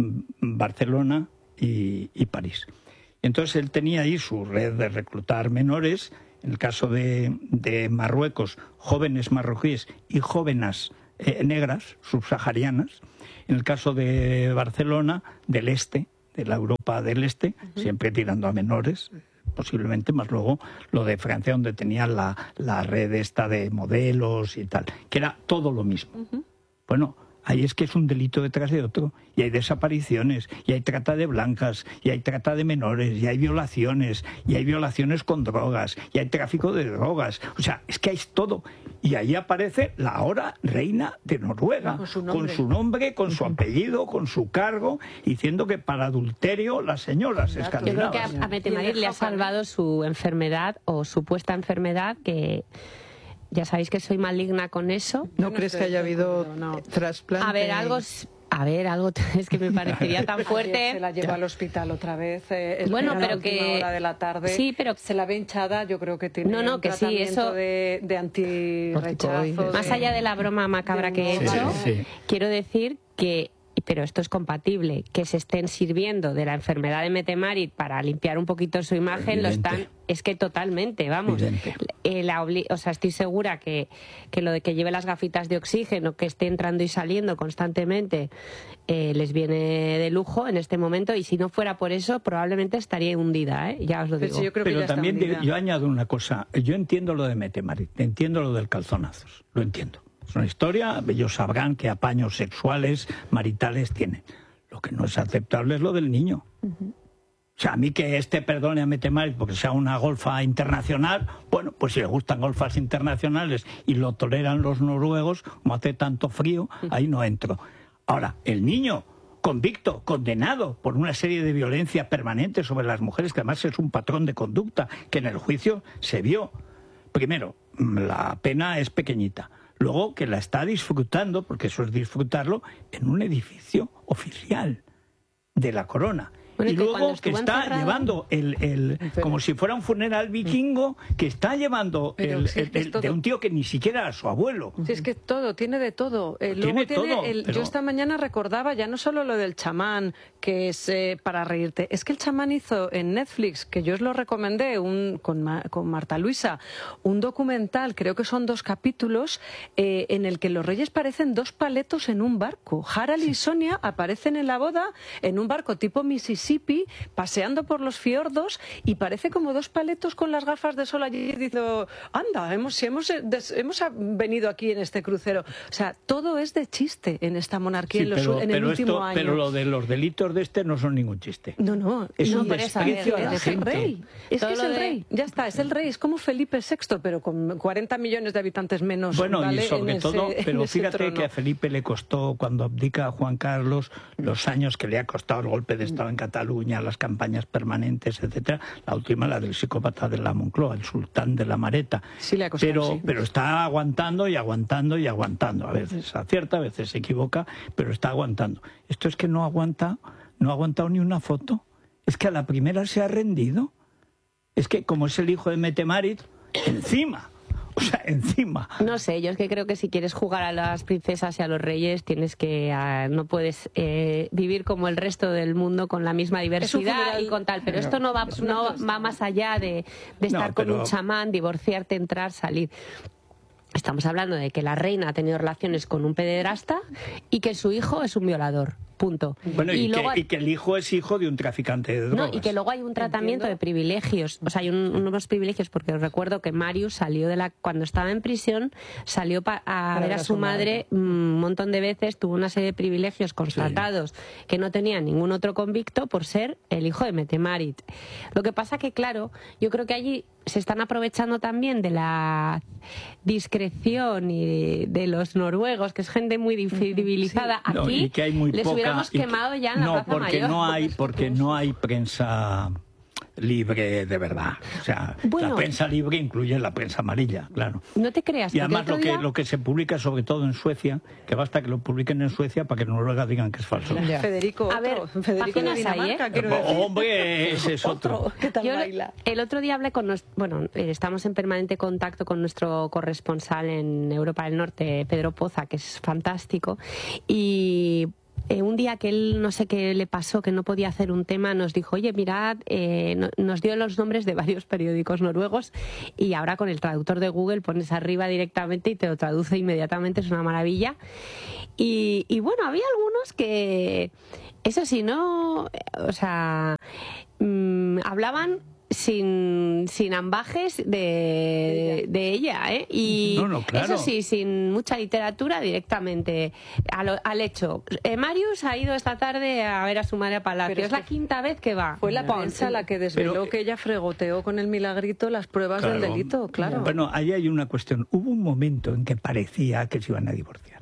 [SPEAKER 1] Barcelona y, y París. Entonces él tenía ahí su red de reclutar menores, en el caso de, de Marruecos, jóvenes marroquíes y jóvenes eh, negras, subsaharianas. En el caso de Barcelona, del este, de la Europa del este, uh-huh. siempre tirando a menores, posiblemente, más luego lo de Francia, donde tenía la, la red esta de modelos y tal, que era todo lo mismo. Uh-huh. Bueno, ahí es que es un delito detrás de otro, y hay desapariciones, y hay trata de blancas, y hay trata de menores, y hay violaciones, y hay violaciones con drogas, y hay tráfico de drogas. O sea, es que hay todo. Y ahí aparece la ahora reina de Noruega, con su nombre, con su, nombre, con su apellido, con su cargo, diciendo que para adulterio las señoras escandinavas.
[SPEAKER 4] Yo creo que a, a Mette-Marit le ha salvado su enfermedad, o supuesta enfermedad, que... Ya sabéis que soy maligna con eso.
[SPEAKER 2] ¿No crees que haya habido no. trasplante?
[SPEAKER 4] A ver, algo A ver, algo es que me parecería tan fuerte.
[SPEAKER 3] Ayer se la llevó al hospital otra vez. Eh,
[SPEAKER 4] bueno,
[SPEAKER 3] pero
[SPEAKER 4] pero
[SPEAKER 3] la
[SPEAKER 4] que
[SPEAKER 3] hora de la tarde.
[SPEAKER 4] Sí, pero
[SPEAKER 3] se la ve hinchada. Yo creo que tiene
[SPEAKER 4] no, no,
[SPEAKER 3] un
[SPEAKER 4] que sí, eso
[SPEAKER 3] de, de antirrechazo.
[SPEAKER 4] Más
[SPEAKER 3] de...
[SPEAKER 4] allá de la broma macabra que he
[SPEAKER 1] sí,
[SPEAKER 4] hecho,
[SPEAKER 1] sí, sí.
[SPEAKER 4] quiero decir que, pero esto es compatible, que se estén sirviendo de la enfermedad de Mette-Marit para limpiar un poquito su imagen,
[SPEAKER 1] Evidente.
[SPEAKER 4] lo están, es que totalmente, vamos. Eh, la obli o sea, estoy segura que, que lo de que lleve las gafitas de oxígeno, que esté entrando y saliendo constantemente, eh, les viene de lujo en este momento, y si no fuera por eso, probablemente estaría hundida, ¿eh? Ya os lo digo.
[SPEAKER 3] Pero, sí, yo creo
[SPEAKER 1] pero
[SPEAKER 3] que ya
[SPEAKER 1] también
[SPEAKER 3] está
[SPEAKER 1] digo, yo añado una cosa, yo entiendo lo de Mette-Marit, entiendo lo del calzonazos, lo entiendo. Es una historia, ellos sabrán qué apaños sexuales, maritales tienen. Lo que no es aceptable es lo del niño. Uh-huh. O sea, a mí que este perdone a Mette-Marit porque sea una golfa internacional, bueno, pues si le gustan golfas internacionales y lo toleran los noruegos, como hace tanto frío, ahí no entro. Ahora, el niño convicto, condenado por una serie de violencia permanente sobre las mujeres, que además es un patrón de conducta que en el juicio se vio. Primero, la pena es pequeñita. Luego, que la está disfrutando, porque eso es disfrutarlo, en un edificio oficial de la corona. Bueno, y que luego que está encerrado... llevando el, el como si fuera un funeral vikingo, que está llevando el, si el, el, de un tío que ni siquiera era su abuelo.
[SPEAKER 3] Si es que todo, tiene de todo. Eh, luego
[SPEAKER 1] tiene
[SPEAKER 3] tiene
[SPEAKER 1] todo,
[SPEAKER 3] el,
[SPEAKER 1] pero...
[SPEAKER 3] Yo esta mañana recordaba ya no solo lo del chamán, que es eh, para reírte, es que el chamán hizo en Netflix, que yo os lo recomendé un, con, Ma, con Marta Luisa, un documental, creo que son dos capítulos, eh, en el que los reyes parecen dos paletos en un barco. Harald sí. y Sonia aparecen en la boda en un barco tipo Mississippi, paseando por los fiordos, y parece como dos paletos con las gafas de sol allí diciendo, anda, hemos, si hemos, des, hemos venido aquí en este crucero. O sea, todo es de chiste en esta monarquía sí, en, los,
[SPEAKER 1] pero,
[SPEAKER 3] en
[SPEAKER 1] pero
[SPEAKER 3] el último
[SPEAKER 1] esto,
[SPEAKER 3] año.
[SPEAKER 1] Pero lo de los delitos de este no son ningún chiste.
[SPEAKER 3] No, no.
[SPEAKER 1] Es
[SPEAKER 3] no,
[SPEAKER 1] un desprecio a la
[SPEAKER 3] es
[SPEAKER 1] gente.
[SPEAKER 3] el rey. Es
[SPEAKER 4] todo
[SPEAKER 3] que es el
[SPEAKER 4] de...
[SPEAKER 3] rey. Ya está, es el rey. Es como Felipe sexto, pero con cuarenta millones de habitantes menos.
[SPEAKER 1] Bueno,
[SPEAKER 3] ¿vale?
[SPEAKER 1] y sobre
[SPEAKER 3] en
[SPEAKER 1] todo,
[SPEAKER 3] ese,
[SPEAKER 1] pero fíjate
[SPEAKER 3] trono.
[SPEAKER 1] que a Felipe le costó, cuando abdica a Juan Carlos, los años que le ha costado el golpe de Estado en Cataluña, las campañas permanentes, etcétera. La última, la del psicópata de la Moncloa, el sultán de la Mareta.
[SPEAKER 3] Sí le ha costado,
[SPEAKER 1] pero,
[SPEAKER 3] sí.
[SPEAKER 1] pero está aguantando y aguantando y aguantando. A veces acierta, a veces se equivoca, pero está aguantando. Esto es que no aguanta, no ha aguantado ni una foto. Es que a la primera se ha rendido. Es que como es el hijo de Mette-Marit, encima. O sea, encima.
[SPEAKER 4] No sé, yo es que creo que si quieres jugar a las princesas y a los reyes, tienes que uh, no puedes eh, vivir como el resto del mundo con la misma diversidad y con tal. Pero no, esto no va, no va más allá de, de estar no, pero... con un chamán, divorciarte, entrar, salir. Estamos hablando de que la reina ha tenido relaciones con un pederasta y que su hijo es un violador. Punto.
[SPEAKER 1] Bueno, y, y,
[SPEAKER 4] luego,
[SPEAKER 1] que, y que el hijo es hijo de un traficante de drogas.
[SPEAKER 4] No, y que luego hay un tratamiento ¿Entiendo? de privilegios. O sea, hay un, unos privilegios, porque os recuerdo que Marius salió de la... Cuando estaba en prisión, salió pa, a Para ver a su madre, madre un montón de veces, tuvo una serie de privilegios constatados sí. que no tenía ningún otro convicto por ser el hijo de Mette-Marit. Lo que pasa que, claro, yo creo que allí se están aprovechando también de la discreción y de, de los noruegos, que es gente muy civilizada. Sí. Aquí
[SPEAKER 1] no, y que hay muy
[SPEAKER 4] les
[SPEAKER 1] poca,
[SPEAKER 4] hubiéramos quemado ya en
[SPEAKER 1] no,
[SPEAKER 4] la Plaza
[SPEAKER 1] porque
[SPEAKER 4] Mayor.
[SPEAKER 1] No hay, porque no hay prensa libre de verdad. O sea, bueno, la prensa libre incluye la prensa amarilla, claro.
[SPEAKER 4] No te creas.
[SPEAKER 1] Y además lo
[SPEAKER 4] día...
[SPEAKER 1] que, lo que se publica sobre todo en Suecia, que basta que lo publiquen en Suecia para que Noruega digan que es falso.
[SPEAKER 3] Ya. Federico,
[SPEAKER 4] a ver,
[SPEAKER 3] Federico de Dinamarca,
[SPEAKER 4] hay, ¿eh?
[SPEAKER 1] Oh, hombre, ese es otro.
[SPEAKER 3] otro. ¿Qué tal
[SPEAKER 4] Yo
[SPEAKER 3] baila?
[SPEAKER 4] El otro día hablé con nos... bueno, estamos en permanente contacto con nuestro corresponsal en Europa del Norte, Pedro Poza, que es fantástico, y Eh, un día que él no sé qué le pasó, que no podía hacer un tema, nos dijo, oye, mirad, eh, no, nos dio los nombres de varios periódicos noruegos y ahora con el traductor de Google pones arriba directamente y te lo traduce inmediatamente, es una maravilla. Y, y bueno, había algunos que, eso sí, no, o sea, mmm, hablaban sin sin ambajes de, de ella, ¿eh? Y
[SPEAKER 1] no, no, claro.
[SPEAKER 4] eso sí, sin mucha literatura, directamente al, al hecho. Eh, Marius ha ido esta tarde a ver a su madre a Palacio. Pero es, es la quinta vez que va.
[SPEAKER 3] Fue la prensa la que desveló Pero, que ella fregoteó con el milagrito las pruebas claro, del delito, claro.
[SPEAKER 1] Bueno, ahí hay una cuestión. Hubo un momento en que parecía que se iban a divorciar.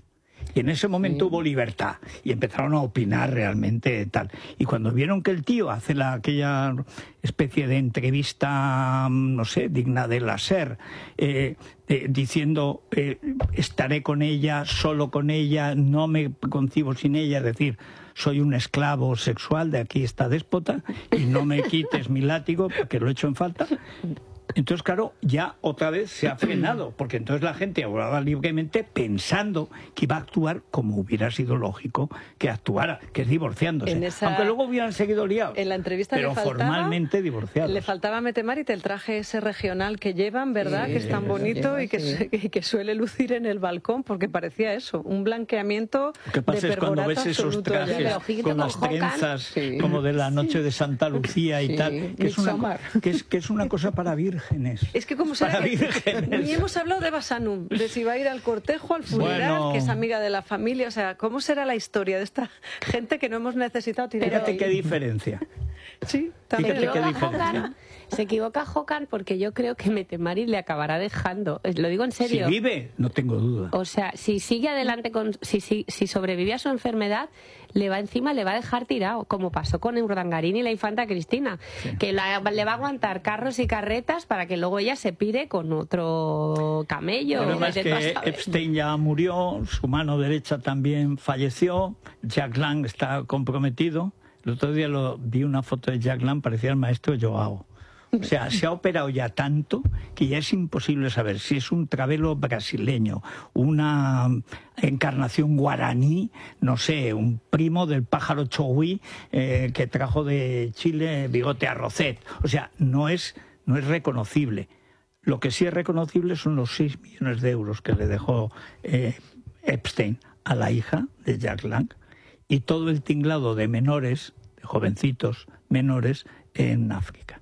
[SPEAKER 1] Y en ese momento sí. hubo libertad y empezaron a opinar realmente tal. Y cuando vieron que el tío hace la, aquella especie de entrevista, no sé, digna de la SER, eh, eh, diciendo eh, estaré con ella, solo con ella, no me concibo sin ella, es decir, soy un esclavo sexual de aquí esta déspota y no me quites mi látigo porque lo he hecho en falta. Entonces, claro, ya otra vez se ha frenado, porque entonces la gente hablaba libremente pensando que iba a actuar como hubiera sido lógico que actuara, que es divorciándose. Esa... Aunque luego hubieran seguido liados,
[SPEAKER 3] en la entrevista
[SPEAKER 1] pero
[SPEAKER 3] le faltaba,
[SPEAKER 1] formalmente divorciados.
[SPEAKER 3] Le faltaba Metemari el traje ese regional que llevan, ¿verdad? Sí, que es tan bonito sí, y que, sí. y que suele lucir en el balcón, porque parecía eso, un blanqueamiento de
[SPEAKER 1] ¿Qué pasa es cuando ves esos trajes ya, con las trenzas sí. como de la noche de Santa Lucía y sí. tal, que es, una, que, es, que es una cosa para vírgenes.
[SPEAKER 3] Es que como será que ni hemos hablado de Basanum, de si va a ir al cortejo, al funeral, bueno, que es amiga de la familia, o sea, ¿cómo será la historia de esta gente que no hemos necesitado tirar?
[SPEAKER 1] Fíjate
[SPEAKER 3] ahí?
[SPEAKER 1] qué diferencia.
[SPEAKER 3] Sí, también.
[SPEAKER 1] Fíjate qué diferencia.
[SPEAKER 4] Se equivoca Jokan porque yo creo que Metemari le acabará dejando. Lo digo en serio.
[SPEAKER 1] Si vive, no tengo duda.
[SPEAKER 4] O sea, si sigue adelante, con, si, si, si sobrevive a su enfermedad, le va encima, le va a dejar tirado, como pasó con Urdangarín y la infanta Cristina, sí. que la, le va a aguantar carros y carretas para que luego ella se pire con otro camello.
[SPEAKER 1] Pero además que Epstein ya murió, su mano derecha también falleció, Jack Lang está comprometido. El otro día lo, vi una foto de Jack Lang, parecía el maestro Joao. O sea, se ha operado ya tanto que ya es imposible saber si es un travelo brasileño, una encarnación guaraní, no sé, un primo del pájaro chogüí eh, que trajo de Chile bigote arrocet. O sea, no es, no es reconocible. Lo que sí es reconocible son los seis millones de euros que le dejó eh, Epstein a la hija de Jack Lang y todo el tinglado de menores, de jovencitos menores en África,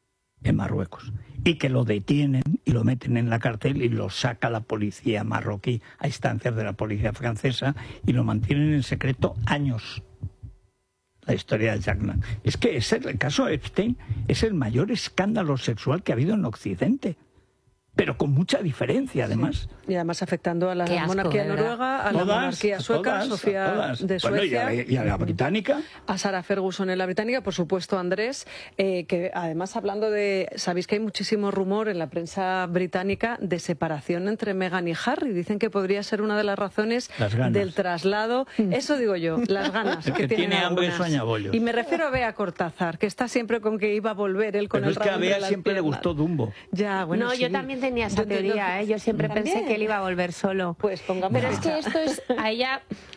[SPEAKER 1] en Marruecos, y que lo detienen y lo meten en la cárcel y lo saca la policía marroquí a instancias de la policía francesa y lo mantienen en secreto años. La historia de Jack Lang. Es que ese, el caso de Epstein es el mayor escándalo sexual que ha habido en Occidente. Pero con mucha diferencia, además.
[SPEAKER 3] Sí. Y además afectando a la
[SPEAKER 4] asco,
[SPEAKER 3] monarquía noruega, a
[SPEAKER 1] todas,
[SPEAKER 3] la monarquía sueca,
[SPEAKER 1] todas,
[SPEAKER 3] Sofía
[SPEAKER 1] todas.
[SPEAKER 3] de Suecia.
[SPEAKER 1] Bueno, y, a, y a la británica.
[SPEAKER 3] A Sarah Ferguson en la británica, por supuesto, Andrés, eh, que además hablando de... Sabéis que hay muchísimo rumor en la prensa británica de separación entre Meghan y Harry. Dicen que podría ser una de las razones
[SPEAKER 1] las
[SPEAKER 3] del traslado. Eso digo yo, las ganas
[SPEAKER 1] el
[SPEAKER 3] que,
[SPEAKER 1] que tiene hambre
[SPEAKER 3] algunas.
[SPEAKER 1] sueña bollos.
[SPEAKER 3] Y me refiero a Bea Cortázar, que está siempre con que iba a volver él con
[SPEAKER 1] Pero
[SPEAKER 3] el
[SPEAKER 1] es que a Bea siempre
[SPEAKER 3] piernas.
[SPEAKER 1] le gustó Dumbo.
[SPEAKER 3] Ya, bueno,
[SPEAKER 4] no,
[SPEAKER 3] sí.
[SPEAKER 4] yo también tenía esa
[SPEAKER 3] yo
[SPEAKER 4] teoría. ¿Eh? Yo siempre
[SPEAKER 3] ¿También?
[SPEAKER 4] pensé que él iba a volver solo.
[SPEAKER 3] Pues pongamos
[SPEAKER 4] Pero
[SPEAKER 3] fecha.
[SPEAKER 4] es que esto es a ella.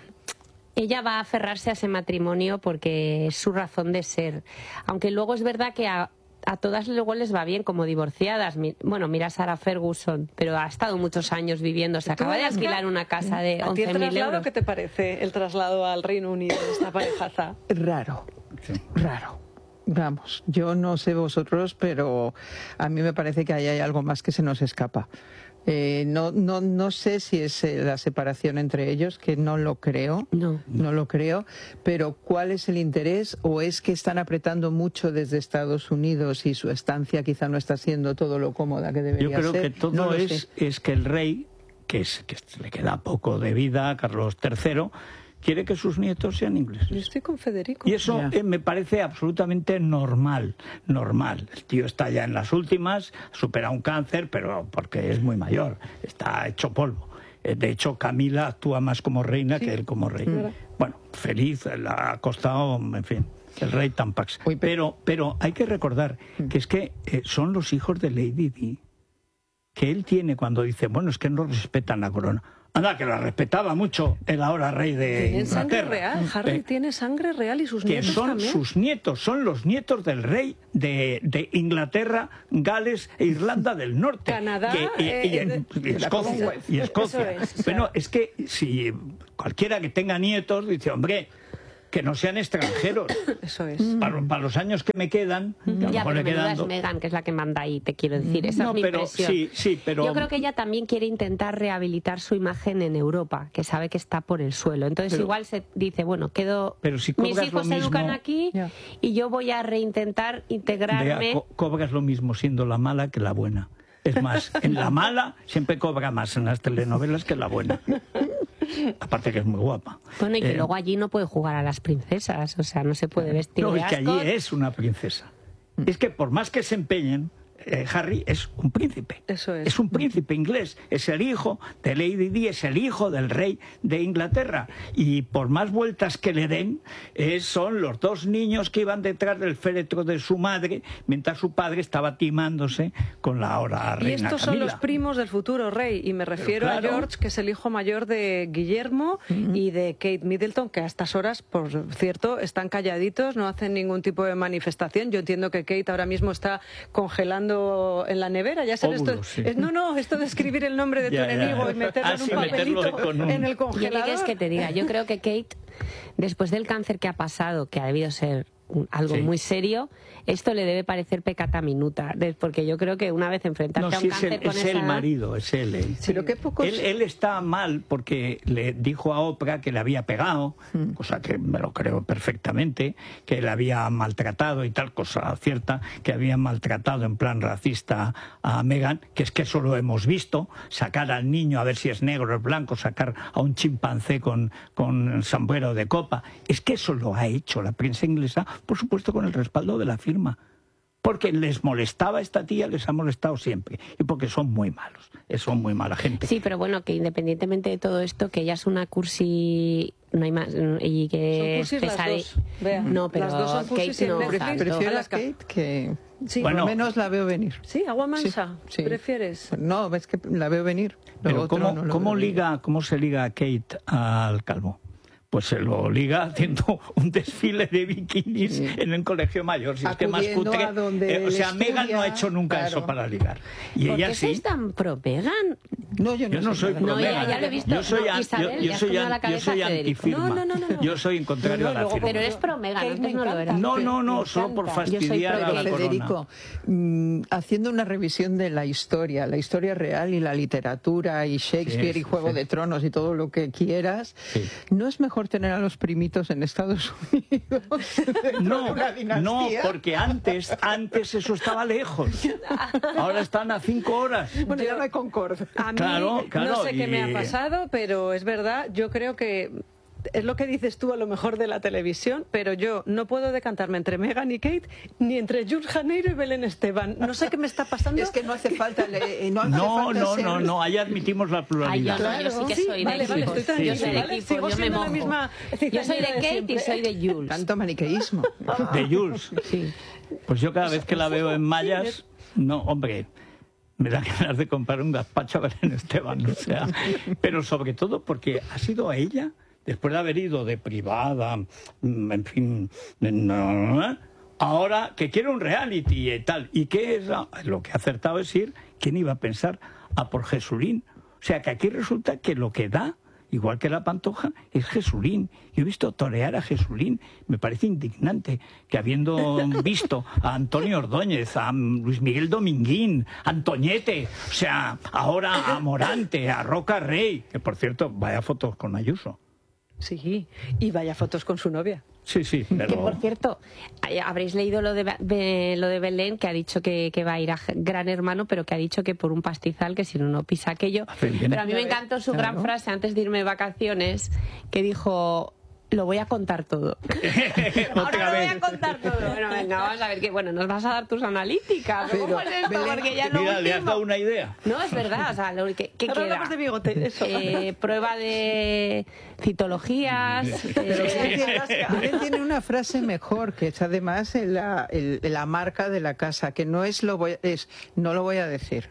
[SPEAKER 4] Ella va a aferrarse a ese matrimonio porque es su razón de ser. Aunque luego es verdad que a, a todas luego les va bien como divorciadas. Bueno, mira a Sarah Ferguson, pero ha estado muchos años viviendo. Se acaba de alquilar una casa de once mil euros.
[SPEAKER 3] ¿Qué te parece el traslado al Reino Unido de esta parejaza?
[SPEAKER 2] Raro,
[SPEAKER 1] Sí.
[SPEAKER 2] raro. Vamos, yo no sé vosotros, pero a mí me parece que ahí hay algo más que se nos escapa. Eh, no, no, no sé si es eh, la separación entre ellos, que no lo creo,
[SPEAKER 4] no.
[SPEAKER 2] no lo creo, pero ¿cuál es el interés? ¿O es que están apretando mucho desde Estados Unidos y su estancia quizá no está siendo todo lo cómoda que debería ser?
[SPEAKER 1] Yo creo ser? que todo
[SPEAKER 2] no
[SPEAKER 1] es, es que el rey, que, es, que le queda poco de vida, Carlos tercero, quiere que sus nietos sean ingleses.
[SPEAKER 3] Yo estoy con Federico.
[SPEAKER 1] Y eso eh, me parece absolutamente normal, normal. El tío está ya en las últimas, supera un cáncer, pero porque es muy mayor, está hecho polvo. Eh, de hecho, Camila actúa más como reina sí. que él como rey. Mm. Bueno, feliz, le ha costado, en fin, el rey Tampax. Uy, pero, pero hay que recordar mm. que es que eh, son los hijos de Lady Di, que él tiene cuando dice, bueno, es que no respetan la corona. Anda, que la respetaba mucho el ahora rey de
[SPEAKER 3] Tienen
[SPEAKER 1] Inglaterra.
[SPEAKER 3] Sangre real. Harry eh, tiene sangre real y sus
[SPEAKER 1] que
[SPEAKER 3] nietos
[SPEAKER 1] son
[SPEAKER 3] también.
[SPEAKER 1] sus nietos, son los nietos del rey de, de Inglaterra, Gales e Irlanda del Norte.
[SPEAKER 3] Canadá
[SPEAKER 1] que, y,
[SPEAKER 3] eh,
[SPEAKER 1] y, en, y, Escocia, y Escocia.
[SPEAKER 3] Eso es,
[SPEAKER 1] bueno,
[SPEAKER 3] o sea...
[SPEAKER 1] es que si cualquiera que tenga nietos dice, hombre, que no sean extranjeros.
[SPEAKER 3] Eso es.
[SPEAKER 1] Para, para los años que me quedan, mm. que a lo
[SPEAKER 4] ya,
[SPEAKER 1] mejor
[SPEAKER 4] pero
[SPEAKER 1] le quedan
[SPEAKER 4] es Meghan, que es la que manda ahí, te quiero decir. Esa
[SPEAKER 1] no,
[SPEAKER 4] es mi
[SPEAKER 1] pero,
[SPEAKER 4] impresión.
[SPEAKER 1] Sí, sí, pero...
[SPEAKER 4] Yo creo que ella también quiere intentar rehabilitar su imagen en Europa, que sabe que está por el suelo. Entonces
[SPEAKER 1] pero,
[SPEAKER 4] igual se dice, bueno, quedo...
[SPEAKER 1] Pero si
[SPEAKER 4] mis hijos se educan
[SPEAKER 1] mismo,
[SPEAKER 4] aquí yeah. y yo voy a reintentar integrarme...
[SPEAKER 1] Vea, co cobras lo mismo siendo la mala que la buena. Es más, en la mala siempre cobra más en las telenovelas que en la buena. aparte que es muy guapa.
[SPEAKER 4] Bueno, y que
[SPEAKER 1] Eh,
[SPEAKER 4] luego allí no puede jugar a las princesas, o sea, no se puede vestir
[SPEAKER 1] No,
[SPEAKER 4] de
[SPEAKER 1] es que allí
[SPEAKER 4] Ascot.
[SPEAKER 1] es una princesa. Es que por más que se empeñen, eh, Harry es un príncipe.
[SPEAKER 3] Eso es.
[SPEAKER 1] Es un príncipe inglés. Es el hijo de Lady Di, es el hijo del rey de Inglaterra. Y por más vueltas que le den, eh, son los dos niños que iban detrás del féretro de su madre, mientras su padre estaba timándose con la ahora reina
[SPEAKER 3] Y estos son
[SPEAKER 1] Camila.
[SPEAKER 3] los primos del futuro rey, y me refiero
[SPEAKER 1] claro.
[SPEAKER 3] a George, que es el hijo mayor de Guillermo, uh-huh. y de Kate Middleton, que a estas horas, por cierto, están calladitos, no hacen ningún tipo de manifestación. Yo entiendo que Kate ahora mismo está congelando en la nevera, ya sabes.
[SPEAKER 1] Óvulos,
[SPEAKER 3] esto,
[SPEAKER 1] sí.
[SPEAKER 3] es, no, no, esto de escribir el nombre de tu
[SPEAKER 1] Ya, ya.
[SPEAKER 3] enemigo y meterlo
[SPEAKER 1] Ah,
[SPEAKER 3] en un
[SPEAKER 1] sí,
[SPEAKER 3] papelito
[SPEAKER 1] meterlo con un-
[SPEAKER 3] en el
[SPEAKER 4] Yo
[SPEAKER 3] congelador.
[SPEAKER 4] qué quieres que te diga, yo creo que Kate, después del cáncer que ha pasado, que ha debido ser un- algo
[SPEAKER 1] Sí.
[SPEAKER 4] muy serio, esto le debe parecer pecata minuta, de- porque yo creo que una vez enfrentarse
[SPEAKER 1] No,
[SPEAKER 4] a un
[SPEAKER 1] sí, es
[SPEAKER 4] cáncer
[SPEAKER 1] el,
[SPEAKER 4] con
[SPEAKER 1] es
[SPEAKER 4] esa
[SPEAKER 1] el
[SPEAKER 4] edad-
[SPEAKER 1] marido, es él. él.
[SPEAKER 2] Pero qué pocos...
[SPEAKER 1] Él, él está mal porque le dijo a Oprah que le había pegado,
[SPEAKER 2] Mm.
[SPEAKER 1] cosa que me lo creo perfectamente, que le había maltratado y tal, cosa cierta, que había maltratado en plan racista a Meghan, que es que eso lo hemos visto, sacar al niño a ver si es negro o es blanco, sacar a un chimpancé con, con sombrero de copa. Es que eso lo ha hecho la prensa inglesa, por supuesto con el respaldo de la firma. Porque les molestaba a esta tía, les ha molestado siempre. Y porque son muy malos, son muy mala gente.
[SPEAKER 4] Sí, pero bueno, que independientemente de todo esto, que ella es una cursi... No hay más... Y que
[SPEAKER 3] Son cursis las
[SPEAKER 4] pesade-
[SPEAKER 3] dos, Bea.
[SPEAKER 4] No, pero
[SPEAKER 3] Las dos son cursis
[SPEAKER 4] Kate
[SPEAKER 3] en
[SPEAKER 4] no
[SPEAKER 3] Netflix.
[SPEAKER 4] tanto.
[SPEAKER 2] Prefiero a
[SPEAKER 3] Alaska.
[SPEAKER 2] Kate que...
[SPEAKER 3] Sí.
[SPEAKER 1] Bueno.
[SPEAKER 2] Por lo menos la veo venir.
[SPEAKER 3] Sí, agua mansa.
[SPEAKER 2] Sí, sí.
[SPEAKER 3] ¿Prefieres?
[SPEAKER 2] No, ves que la veo venir. Lo
[SPEAKER 1] Pero
[SPEAKER 2] otro
[SPEAKER 1] ¿cómo,
[SPEAKER 2] no lo
[SPEAKER 1] cómo
[SPEAKER 2] veo venir.
[SPEAKER 1] liga, ¿cómo se liga Kate al calvo? Pues se lo liga haciendo un desfile de bikinis
[SPEAKER 2] Sí.
[SPEAKER 1] en un colegio mayor. Si es que más
[SPEAKER 2] Acudiendo
[SPEAKER 1] cutre.
[SPEAKER 2] a donde
[SPEAKER 1] Eh, o
[SPEAKER 2] él
[SPEAKER 1] sea, Meghan no ha
[SPEAKER 2] estudia,
[SPEAKER 1] hecho nunca
[SPEAKER 2] claro.
[SPEAKER 1] eso para ligar. Y
[SPEAKER 4] ¿Por
[SPEAKER 1] ella
[SPEAKER 4] qué
[SPEAKER 1] sí.
[SPEAKER 4] sois tan pro Meghan?
[SPEAKER 2] No, yo no,
[SPEAKER 1] Yo no soy
[SPEAKER 2] nada.
[SPEAKER 1] pro
[SPEAKER 4] No, ya-
[SPEAKER 1] Meghan.
[SPEAKER 4] ya lo he visto.
[SPEAKER 1] Yo soy,
[SPEAKER 4] No,
[SPEAKER 1] an-
[SPEAKER 4] Isabel,
[SPEAKER 1] yo,
[SPEAKER 4] le
[SPEAKER 1] yo
[SPEAKER 4] has
[SPEAKER 1] soy,
[SPEAKER 4] comido
[SPEAKER 1] an-
[SPEAKER 4] la
[SPEAKER 1] yo
[SPEAKER 4] cabeza
[SPEAKER 1] soy
[SPEAKER 4] a Federico.
[SPEAKER 1] antifirma.
[SPEAKER 3] No, no, no, no, no.
[SPEAKER 1] Yo soy en contrario
[SPEAKER 3] No, no,
[SPEAKER 1] a la
[SPEAKER 3] luego-
[SPEAKER 1] firma.
[SPEAKER 4] Pero eres pro Meghan,
[SPEAKER 3] Kate
[SPEAKER 4] antes
[SPEAKER 3] me
[SPEAKER 4] no lo
[SPEAKER 3] encanta.
[SPEAKER 4] eras.
[SPEAKER 1] No, no, no,
[SPEAKER 3] Me
[SPEAKER 1] solo por
[SPEAKER 3] encanta.
[SPEAKER 4] Yo soy
[SPEAKER 1] fastidiar
[SPEAKER 4] pro
[SPEAKER 1] a la
[SPEAKER 4] Kate.
[SPEAKER 1] corona.
[SPEAKER 2] Federico, mm, haciendo una revisión de la historia, la historia real y la literatura y Shakespeare
[SPEAKER 1] Sí,
[SPEAKER 2] y Juego
[SPEAKER 1] sí.
[SPEAKER 2] de Tronos y todo lo que quieras,
[SPEAKER 1] Sí.
[SPEAKER 2] ¿no es mejor tener a los primitos en Estados Unidos? dentro de
[SPEAKER 1] No,
[SPEAKER 2] una
[SPEAKER 1] no,
[SPEAKER 2] dinastía?
[SPEAKER 1] porque antes, antes eso estaba lejos. Ahora están a cinco horas.
[SPEAKER 2] Bueno, ya me concordo.
[SPEAKER 3] A mí
[SPEAKER 1] Claro, claro,
[SPEAKER 3] no sé qué
[SPEAKER 1] y-
[SPEAKER 3] me ha pasado, pero es verdad, yo creo que es lo que dices tú a lo mejor de la televisión, pero yo no puedo decantarme entre Meghan y Kate, ni entre Jules Janeiro y Belén Esteban. No sé qué me está pasando.
[SPEAKER 2] Es que no hace falta... le- no, hace
[SPEAKER 1] No,
[SPEAKER 2] falta
[SPEAKER 1] no,
[SPEAKER 2] ser-
[SPEAKER 1] no, no, ahí admitimos la
[SPEAKER 4] Ay, yo,
[SPEAKER 1] pluralidad.
[SPEAKER 4] no, yo sí que
[SPEAKER 3] Sí,
[SPEAKER 4] soy
[SPEAKER 3] vale,
[SPEAKER 4] de
[SPEAKER 3] vale,
[SPEAKER 4] equipo.
[SPEAKER 3] estoy
[SPEAKER 4] Yo soy
[SPEAKER 3] tranquila,
[SPEAKER 4] de
[SPEAKER 3] ¿vale?
[SPEAKER 4] equipo,
[SPEAKER 3] Sigo
[SPEAKER 4] yo me
[SPEAKER 3] siendo la
[SPEAKER 4] mojo.
[SPEAKER 3] misma
[SPEAKER 4] Yo soy de
[SPEAKER 3] cizañera de
[SPEAKER 4] Kate y
[SPEAKER 3] siempre.
[SPEAKER 4] soy de Jules.
[SPEAKER 2] Tanto maniqueísmo.
[SPEAKER 1] De Jules.
[SPEAKER 4] Sí.
[SPEAKER 1] Pues yo cada vez que la veo en mallas, no, hombre, me da ganas de comprar un gazpacho a Belén Esteban, o sea, pero sobre todo porque ha sido a ella, después de haber ido de privada, mm, en fin, no, ahora que quiere un reality y tal, y que es la- lo que ha acertado es ir, ¿quién iba a pensar? A por Jesulín. O sea, que aquí resulta que lo que da, igual que la Pantoja, es Jesulín. Yo he visto torear a Jesulín. Me parece indignante que habiendo visto a Antonio Ordóñez, a Luis Miguel Dominguín, a Antoñete, o sea, ahora a Morante, a Roca Rey, que por cierto, vaya fotos con Ayuso.
[SPEAKER 3] Sí, y vaya fotos con su novia.
[SPEAKER 1] Sí, sí, pero...
[SPEAKER 4] Que por cierto, eh, habréis leído lo de, Be- Be- lo de Belén, que ha dicho que, que va a ir a Gran Hermano, pero que ha dicho que por un pastizal, que si no, no pisa aquello.
[SPEAKER 1] Hace bien.
[SPEAKER 4] Pero a mí me encantó su gran
[SPEAKER 2] Claro.
[SPEAKER 4] frase antes de irme de vacaciones, que dijo... Lo voy a contar todo. Ahora
[SPEAKER 1] Otra
[SPEAKER 4] lo voy
[SPEAKER 1] vez.
[SPEAKER 4] a contar todo. Bueno, venga, vamos a ver que bueno, nos vas a dar tus analíticas.
[SPEAKER 2] Pero,
[SPEAKER 4] ¿Cómo es esto?
[SPEAKER 2] Belén,
[SPEAKER 4] Porque ya lo
[SPEAKER 1] Mira, le has
[SPEAKER 4] último-
[SPEAKER 1] dado una idea.
[SPEAKER 4] No, es verdad. O sea, lo que, ¿qué
[SPEAKER 3] Ahora
[SPEAKER 4] queda?
[SPEAKER 3] hablamos de bigote, eso.
[SPEAKER 4] Eh, prueba de citologías.
[SPEAKER 2] Pero
[SPEAKER 4] eh,
[SPEAKER 2] Belén tiene, Belén tiene una frase mejor, que es además en la, el- la marca de la casa, que no es lo voy, es no lo voy a decir.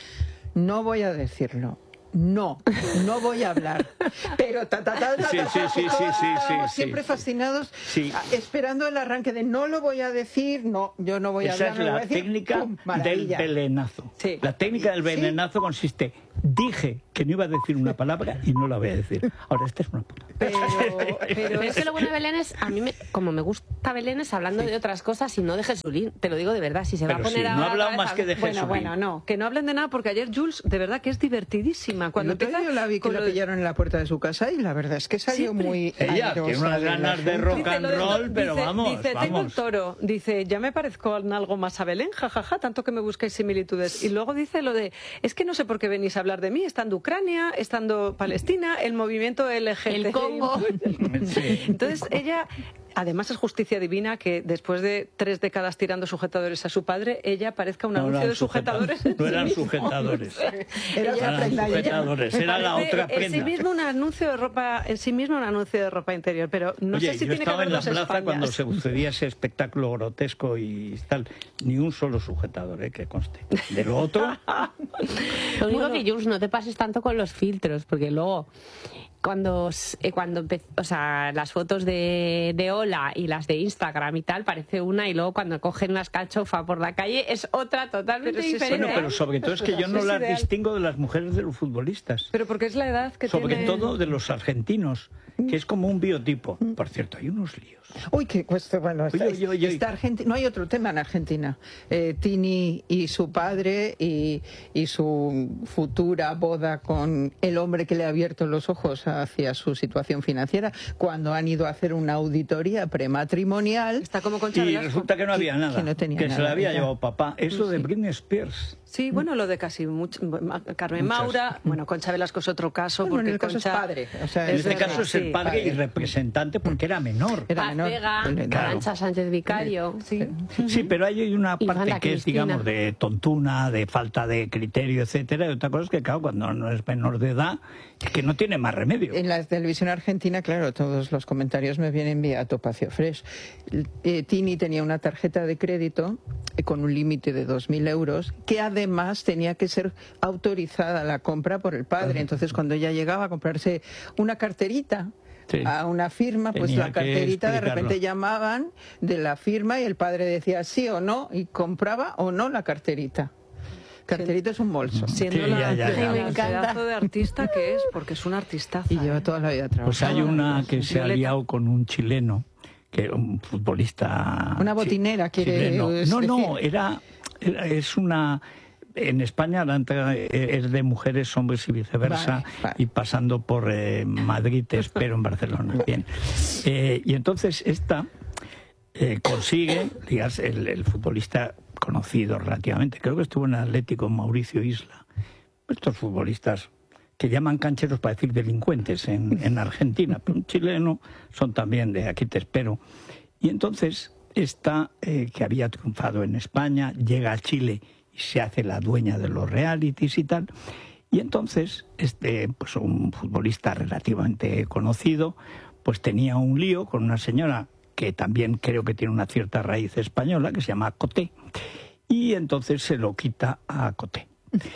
[SPEAKER 2] No voy a decirlo. No, no voy a hablar. Pero ta ta ta ta,
[SPEAKER 1] Sí,
[SPEAKER 2] ta,
[SPEAKER 1] sí,
[SPEAKER 2] ta,
[SPEAKER 1] sí,
[SPEAKER 2] todos
[SPEAKER 1] sí, sí,
[SPEAKER 2] estábamos
[SPEAKER 1] sí,
[SPEAKER 2] siempre
[SPEAKER 1] sí.
[SPEAKER 2] fascinados,
[SPEAKER 1] Sí.
[SPEAKER 2] a- esperando el arranque de no lo voy a decir, no, yo no voy a
[SPEAKER 1] Esa
[SPEAKER 2] hablar,
[SPEAKER 1] es
[SPEAKER 2] no lo voy
[SPEAKER 1] la
[SPEAKER 2] a decir.
[SPEAKER 1] técnica
[SPEAKER 2] ¡Pum!
[SPEAKER 1] del
[SPEAKER 2] Maravilla.
[SPEAKER 1] belenazo.
[SPEAKER 3] Sí.
[SPEAKER 1] La técnica del
[SPEAKER 2] Sí.
[SPEAKER 1] belenazo consiste, dije que no iba a decir una palabra y no la voy a decir. Ahora, esta es una palabra.
[SPEAKER 3] Pero, pero
[SPEAKER 4] Pero es
[SPEAKER 3] es
[SPEAKER 4] que lo bueno de Belén es, a mí, me, como me gusta Belén, es hablando de otras cosas y no de Jesulín. Te lo digo de verdad, si se va
[SPEAKER 1] Pero
[SPEAKER 4] a poner
[SPEAKER 1] sí, no
[SPEAKER 4] ahora
[SPEAKER 1] ha hablado
[SPEAKER 4] otra vez
[SPEAKER 1] más
[SPEAKER 4] a-
[SPEAKER 1] que de
[SPEAKER 3] Bueno,
[SPEAKER 1] Jesulín.
[SPEAKER 3] bueno, no, que no hablen de nada porque ayer Jules, de verdad que es divertidísima. persona. Cuando
[SPEAKER 2] el otro
[SPEAKER 3] empieza
[SPEAKER 2] día yo la vi que la
[SPEAKER 3] lo...
[SPEAKER 2] pillaron en la puerta de su casa y la verdad es que salió
[SPEAKER 3] Siempre.
[SPEAKER 2] muy
[SPEAKER 1] Ella
[SPEAKER 2] airosa
[SPEAKER 1] tiene unas ganas de rock
[SPEAKER 3] Dice
[SPEAKER 1] and
[SPEAKER 3] lo de-
[SPEAKER 1] roll, pero
[SPEAKER 3] dice-
[SPEAKER 1] vamos,
[SPEAKER 3] Dice, tengo un
[SPEAKER 1] vamos.
[SPEAKER 3] toro. Dice, ya me parezco en algo más a Belén, jajaja, tanto que me buscáis similitudes. Y luego dice lo de, es que no sé por qué venís a hablar de mí, estando Ucrania, estando Palestina, el movimiento L G T B I.
[SPEAKER 4] El Congo.
[SPEAKER 1] Sí.
[SPEAKER 3] Entonces ella... Además es justicia divina que después de tres décadas tirando sujetadores a su padre, ella parezca un
[SPEAKER 1] No
[SPEAKER 3] anuncio
[SPEAKER 1] eran
[SPEAKER 3] de sujetadores.
[SPEAKER 1] sujeta-
[SPEAKER 3] en
[SPEAKER 1] No
[SPEAKER 3] sí
[SPEAKER 1] eran
[SPEAKER 3] mismo.
[SPEAKER 1] sujetadores.
[SPEAKER 2] Era otra
[SPEAKER 1] Eran
[SPEAKER 2] prenda, ella.
[SPEAKER 1] sujetadores, era la
[SPEAKER 3] Parece
[SPEAKER 1] otra
[SPEAKER 3] en sí
[SPEAKER 1] prenda.
[SPEAKER 3] mismo un anuncio de ropa, en sí mismo un anuncio de ropa interior, pero no
[SPEAKER 1] Oye,
[SPEAKER 3] sé si
[SPEAKER 1] yo
[SPEAKER 3] tiene que
[SPEAKER 1] estaba
[SPEAKER 3] haber
[SPEAKER 1] en la
[SPEAKER 3] dos
[SPEAKER 1] plaza
[SPEAKER 3] Españas.
[SPEAKER 1] cuando se sucedía ese espectáculo grotesco y tal. Ni un solo sujetador, eh, que conste. De lo otro,
[SPEAKER 4] Lo único
[SPEAKER 3] Bueno.
[SPEAKER 4] que, Jules, no te pases tanto con los filtros, porque luego cuando, s- eh, cuando empe- o sea, las fotos de, de Hola y las de Instagram y tal, parece una, y luego cuando cogen las cachofas por la calle es otra totalmente
[SPEAKER 3] Pero sí, sí,
[SPEAKER 4] diferente.
[SPEAKER 1] bueno, pero sobre todo es que yo no
[SPEAKER 3] Es
[SPEAKER 1] las
[SPEAKER 3] ideal.
[SPEAKER 1] distingo de las mujeres de los futbolistas.
[SPEAKER 3] Pero porque es la edad que
[SPEAKER 1] Sobre
[SPEAKER 3] tiene...
[SPEAKER 1] todo de los argentinos, que es como un biotipo. Por cierto, hay unos líos.
[SPEAKER 2] Uy, qué cuesta, bueno, está,
[SPEAKER 1] Oye, oye, oye.
[SPEAKER 2] está Argenti- no hay otro tema en Argentina. Eh, Tini y su padre y, y su futura boda con el hombre que le ha abierto los ojos hacia su situación financiera, cuando han ido a hacer una auditoría prematrimonial.
[SPEAKER 3] Está como Concha
[SPEAKER 1] Y
[SPEAKER 3] Velasco.
[SPEAKER 1] resulta que no había
[SPEAKER 2] que
[SPEAKER 1] nada,
[SPEAKER 2] no tenía
[SPEAKER 1] que se
[SPEAKER 2] nada,
[SPEAKER 1] la había
[SPEAKER 2] ya.
[SPEAKER 1] llevado papá. Eso de Britney Spears.
[SPEAKER 3] Sí, bueno, lo de casi mucho, Carmen
[SPEAKER 1] Muchas.
[SPEAKER 3] Maura, bueno, Concha Velasco es otro caso,
[SPEAKER 2] Bueno,
[SPEAKER 3] porque
[SPEAKER 2] en el caso es
[SPEAKER 3] Concha...
[SPEAKER 2] padre, o sea,
[SPEAKER 1] En
[SPEAKER 2] Es
[SPEAKER 1] este
[SPEAKER 2] verdad,
[SPEAKER 1] caso es el
[SPEAKER 3] sí,
[SPEAKER 1] padre
[SPEAKER 2] padre.
[SPEAKER 1] y representante porque era menor.
[SPEAKER 2] Era
[SPEAKER 4] Paz
[SPEAKER 2] menor.
[SPEAKER 4] Vega,
[SPEAKER 2] Claro.
[SPEAKER 4] Arantxa Sánchez Vicario.
[SPEAKER 3] Sí.
[SPEAKER 1] Sí, pero hay una
[SPEAKER 4] Y
[SPEAKER 1] parte
[SPEAKER 4] Wanda
[SPEAKER 1] que es,
[SPEAKER 4] Cristina.
[SPEAKER 1] digamos, de tontuna, de falta de criterio, etcétera. Y otra cosa es que, claro, cuando no es menor de edad, es que no tiene más remedio.
[SPEAKER 2] En la televisión argentina, claro, todos los comentarios me vienen vía Topacio Fresh. Eh, Tini tenía una tarjeta de crédito eh, con un límite de dos mil euros, que además tenía que ser autorizada la compra por el padre. Entonces, cuando ella llegaba a comprarse una carterita,
[SPEAKER 1] Sí.
[SPEAKER 2] a una firma, pues
[SPEAKER 1] Tenía
[SPEAKER 2] la
[SPEAKER 1] que
[SPEAKER 2] carterita de repente
[SPEAKER 1] explicarlo.
[SPEAKER 2] llamaban de la firma y el padre decía sí o no y compraba o no la carterita. Carterita es un bolso.
[SPEAKER 3] Siendo
[SPEAKER 1] Sí,
[SPEAKER 3] la,
[SPEAKER 1] ya, ya, ya.
[SPEAKER 3] la
[SPEAKER 2] Me encanta.
[SPEAKER 3] pedazo de artista que es, porque es una artistaza.
[SPEAKER 2] Y lleva
[SPEAKER 3] ¿eh?
[SPEAKER 2] toda la vida trabajando.
[SPEAKER 1] Pues hay una que se ha
[SPEAKER 3] Violeta.
[SPEAKER 1] liado con un chileno, que un futbolista...
[SPEAKER 2] Una botinera,
[SPEAKER 1] chi-
[SPEAKER 2] quiere
[SPEAKER 1] chileno. No, no,
[SPEAKER 2] decir.
[SPEAKER 1] era, era- es una... En España la entrega es de mujeres, hombres y viceversa,
[SPEAKER 2] Vale, vale.
[SPEAKER 1] y pasando por eh, Madrid, te espero en Barcelona. Bien. Eh, y entonces esta eh, consigue, ligarse, el, el futbolista conocido relativamente, creo que estuvo en Atlético, Mauricio Isla. Estos futbolistas que llaman cancheros para decir delincuentes en, en Argentina, pero un chileno son también de aquí te espero. Y entonces esta, eh, que había triunfado en España, llega a Chile y se hace la dueña de los realities y tal. Y entonces, este, pues un futbolista relativamente conocido, pues tenía un lío con una señora que también creo que tiene una cierta raíz española, que se llama Coté, y entonces se lo quita a Coté.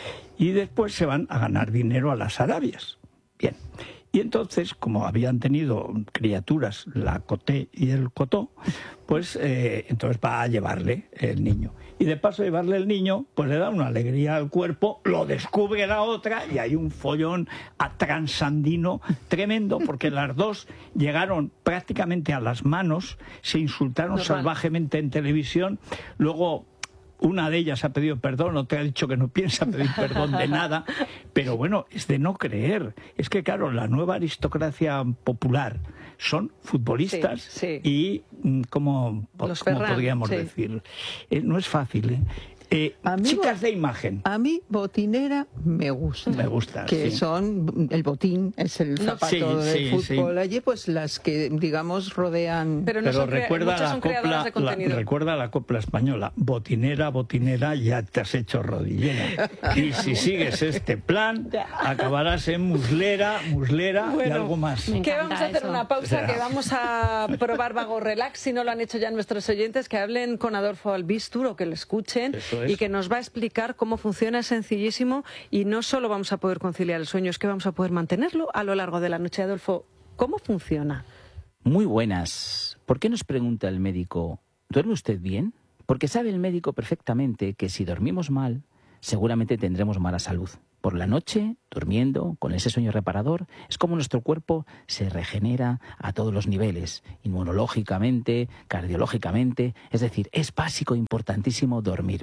[SPEAKER 1] Y después se van a ganar dinero a las Arabias. Bien. Y entonces, como habían tenido criaturas, la Coté y el Cotó, pues eh, entonces va a llevarle el niño. Y de paso de llevarle el niño, pues le da una alegría al cuerpo, lo descubre la otra y hay un follón a transandino tremendo, porque las dos llegaron prácticamente a las manos, se insultaron
[SPEAKER 3] Normal.
[SPEAKER 1] salvajemente en televisión, luego... Una de ellas ha pedido perdón, otra ha dicho que no piensa pedir perdón de nada, pero bueno, es de no creer. Es que, claro, la nueva aristocracia popular son futbolistas
[SPEAKER 3] Sí, sí.
[SPEAKER 1] y, mm, ¿cómo,
[SPEAKER 3] Los
[SPEAKER 1] cómo
[SPEAKER 3] Ferran,
[SPEAKER 1] podríamos
[SPEAKER 3] sí.
[SPEAKER 1] decir? Eh, no es fácil, ¿eh? Eh,
[SPEAKER 2] Amigo-
[SPEAKER 1] chicas de imagen.
[SPEAKER 2] A mí botinera me gusta.
[SPEAKER 1] Me gusta,
[SPEAKER 2] Que
[SPEAKER 1] sí.
[SPEAKER 2] son, el botín es el zapato
[SPEAKER 1] Sí,
[SPEAKER 2] del
[SPEAKER 1] sí,
[SPEAKER 2] fútbol.
[SPEAKER 1] sí.
[SPEAKER 2] Allí pues las que, digamos, rodean...
[SPEAKER 3] Pero no
[SPEAKER 1] Pero
[SPEAKER 3] son crea-
[SPEAKER 1] recuerda
[SPEAKER 3] muchas
[SPEAKER 1] la,
[SPEAKER 3] son
[SPEAKER 1] copla,
[SPEAKER 3] creadoras de
[SPEAKER 1] la,
[SPEAKER 3] contenido.
[SPEAKER 1] recuerda la copla española. Botinera, botinera, ya te has hecho rodillera. Y si sigues este plan, acabarás en muslera, muslera y
[SPEAKER 3] Bueno,
[SPEAKER 1] algo más.
[SPEAKER 4] Me
[SPEAKER 3] Que
[SPEAKER 4] encanta
[SPEAKER 3] vamos a hacer
[SPEAKER 4] eso.
[SPEAKER 3] una pausa,
[SPEAKER 1] O sea.
[SPEAKER 3] que vamos a probar Vago Relax, si no lo han hecho ya nuestros oyentes, que hablen con Adolfo Albistur o que lo escuchen
[SPEAKER 1] Eso es.
[SPEAKER 3] y que nos va a explicar cómo funciona, es sencillísimo y no solo vamos a poder conciliar el sueño, es que vamos a poder mantenerlo a lo largo de la noche. Adolfo, ¿cómo funciona?
[SPEAKER 5] Muy buenas. ¿Por qué nos pregunta el médico, ¿duerme usted bien? Porque sabe el médico perfectamente que si dormimos mal, seguramente tendremos mala salud. Por la noche, durmiendo, con ese sueño reparador, es como nuestro cuerpo se regenera a todos los niveles, inmunológicamente, cardiológicamente. Es decir, es básico, importantísimo dormir bien.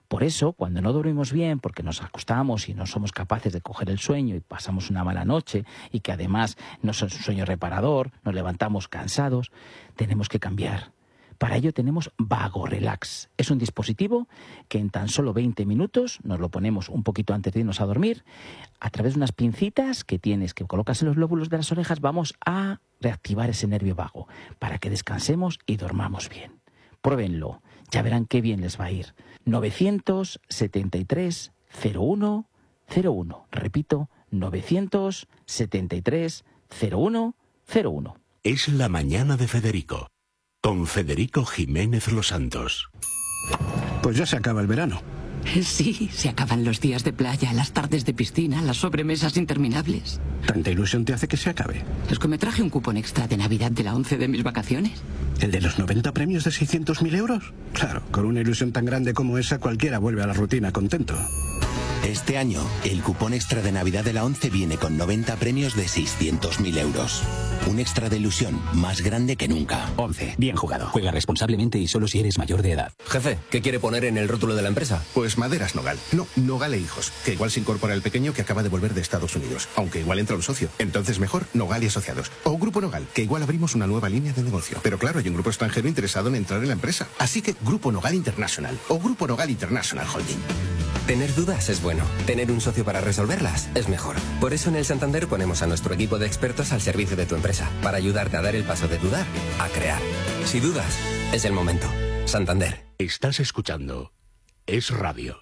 [SPEAKER 5] Por eso, cuando no dormimos bien, porque nos acostamos y no somos capaces de coger el sueño y pasamos una mala noche y que además no es un sueño reparador, nos levantamos cansados, tenemos que cambiar. Para ello tenemos Vago Relax. Es un dispositivo que en tan solo veinte minutos nos lo ponemos un poquito antes de irnos a dormir. A través de unas pincitas que tienes, que colocas en los lóbulos de las orejas, vamos a reactivar ese nervio vago para que descansemos y dormamos bien. Pruébenlo, ya verán qué bien les va a ir. novecientos setenta y tres cero uno cero uno. Repito, novecientos setenta y tres cero uno cero uno.
[SPEAKER 6] Es la mañana de Federico, con Federico Jiménez Los Santos.
[SPEAKER 7] Pues ya se acaba el verano.
[SPEAKER 8] Sí, se acaban los días de playa, las tardes de piscina, las sobremesas interminables.
[SPEAKER 7] ¿Tanta ilusión te hace que se acabe?
[SPEAKER 8] Es que me traje un cupón extra de Navidad de la once de mis vacaciones.
[SPEAKER 7] ¿El de los noventa premios de seiscientos mil euros? Claro, con una ilusión tan grande como esa, cualquiera vuelve a la rutina contento.
[SPEAKER 9] Este año, el cupón extra de Navidad de la once viene con noventa premios de seiscientos mil euros. Un extra de ilusión más grande que nunca.
[SPEAKER 10] once. Bien jugado. Juega responsablemente y solo si eres mayor de edad.
[SPEAKER 11] Jefe, ¿qué quiere poner en el rótulo de la empresa?
[SPEAKER 12] Pues Maderas Nogal. No, Nogal e Hijos. Que igual se incorpora el pequeño que acaba de volver de Estados Unidos. Aunque igual entra un socio. Entonces mejor Nogal y Asociados. O Grupo Nogal, que igual abrimos una nueva línea de negocio. Pero claro, hay un grupo extranjero interesado en entrar en la empresa. Así que Grupo Nogal International. O Grupo Nogal International Holding.
[SPEAKER 11] Tener dudas es bueno. Tener un socio para resolverlas es mejor. Por eso en el Santander ponemos a nuestro equipo de expertos al servicio de tu empresa, para ayudarte a dar el paso de dudar a crear. Si dudas, es el momento. Santander.
[SPEAKER 6] Estás escuchando Es Radio.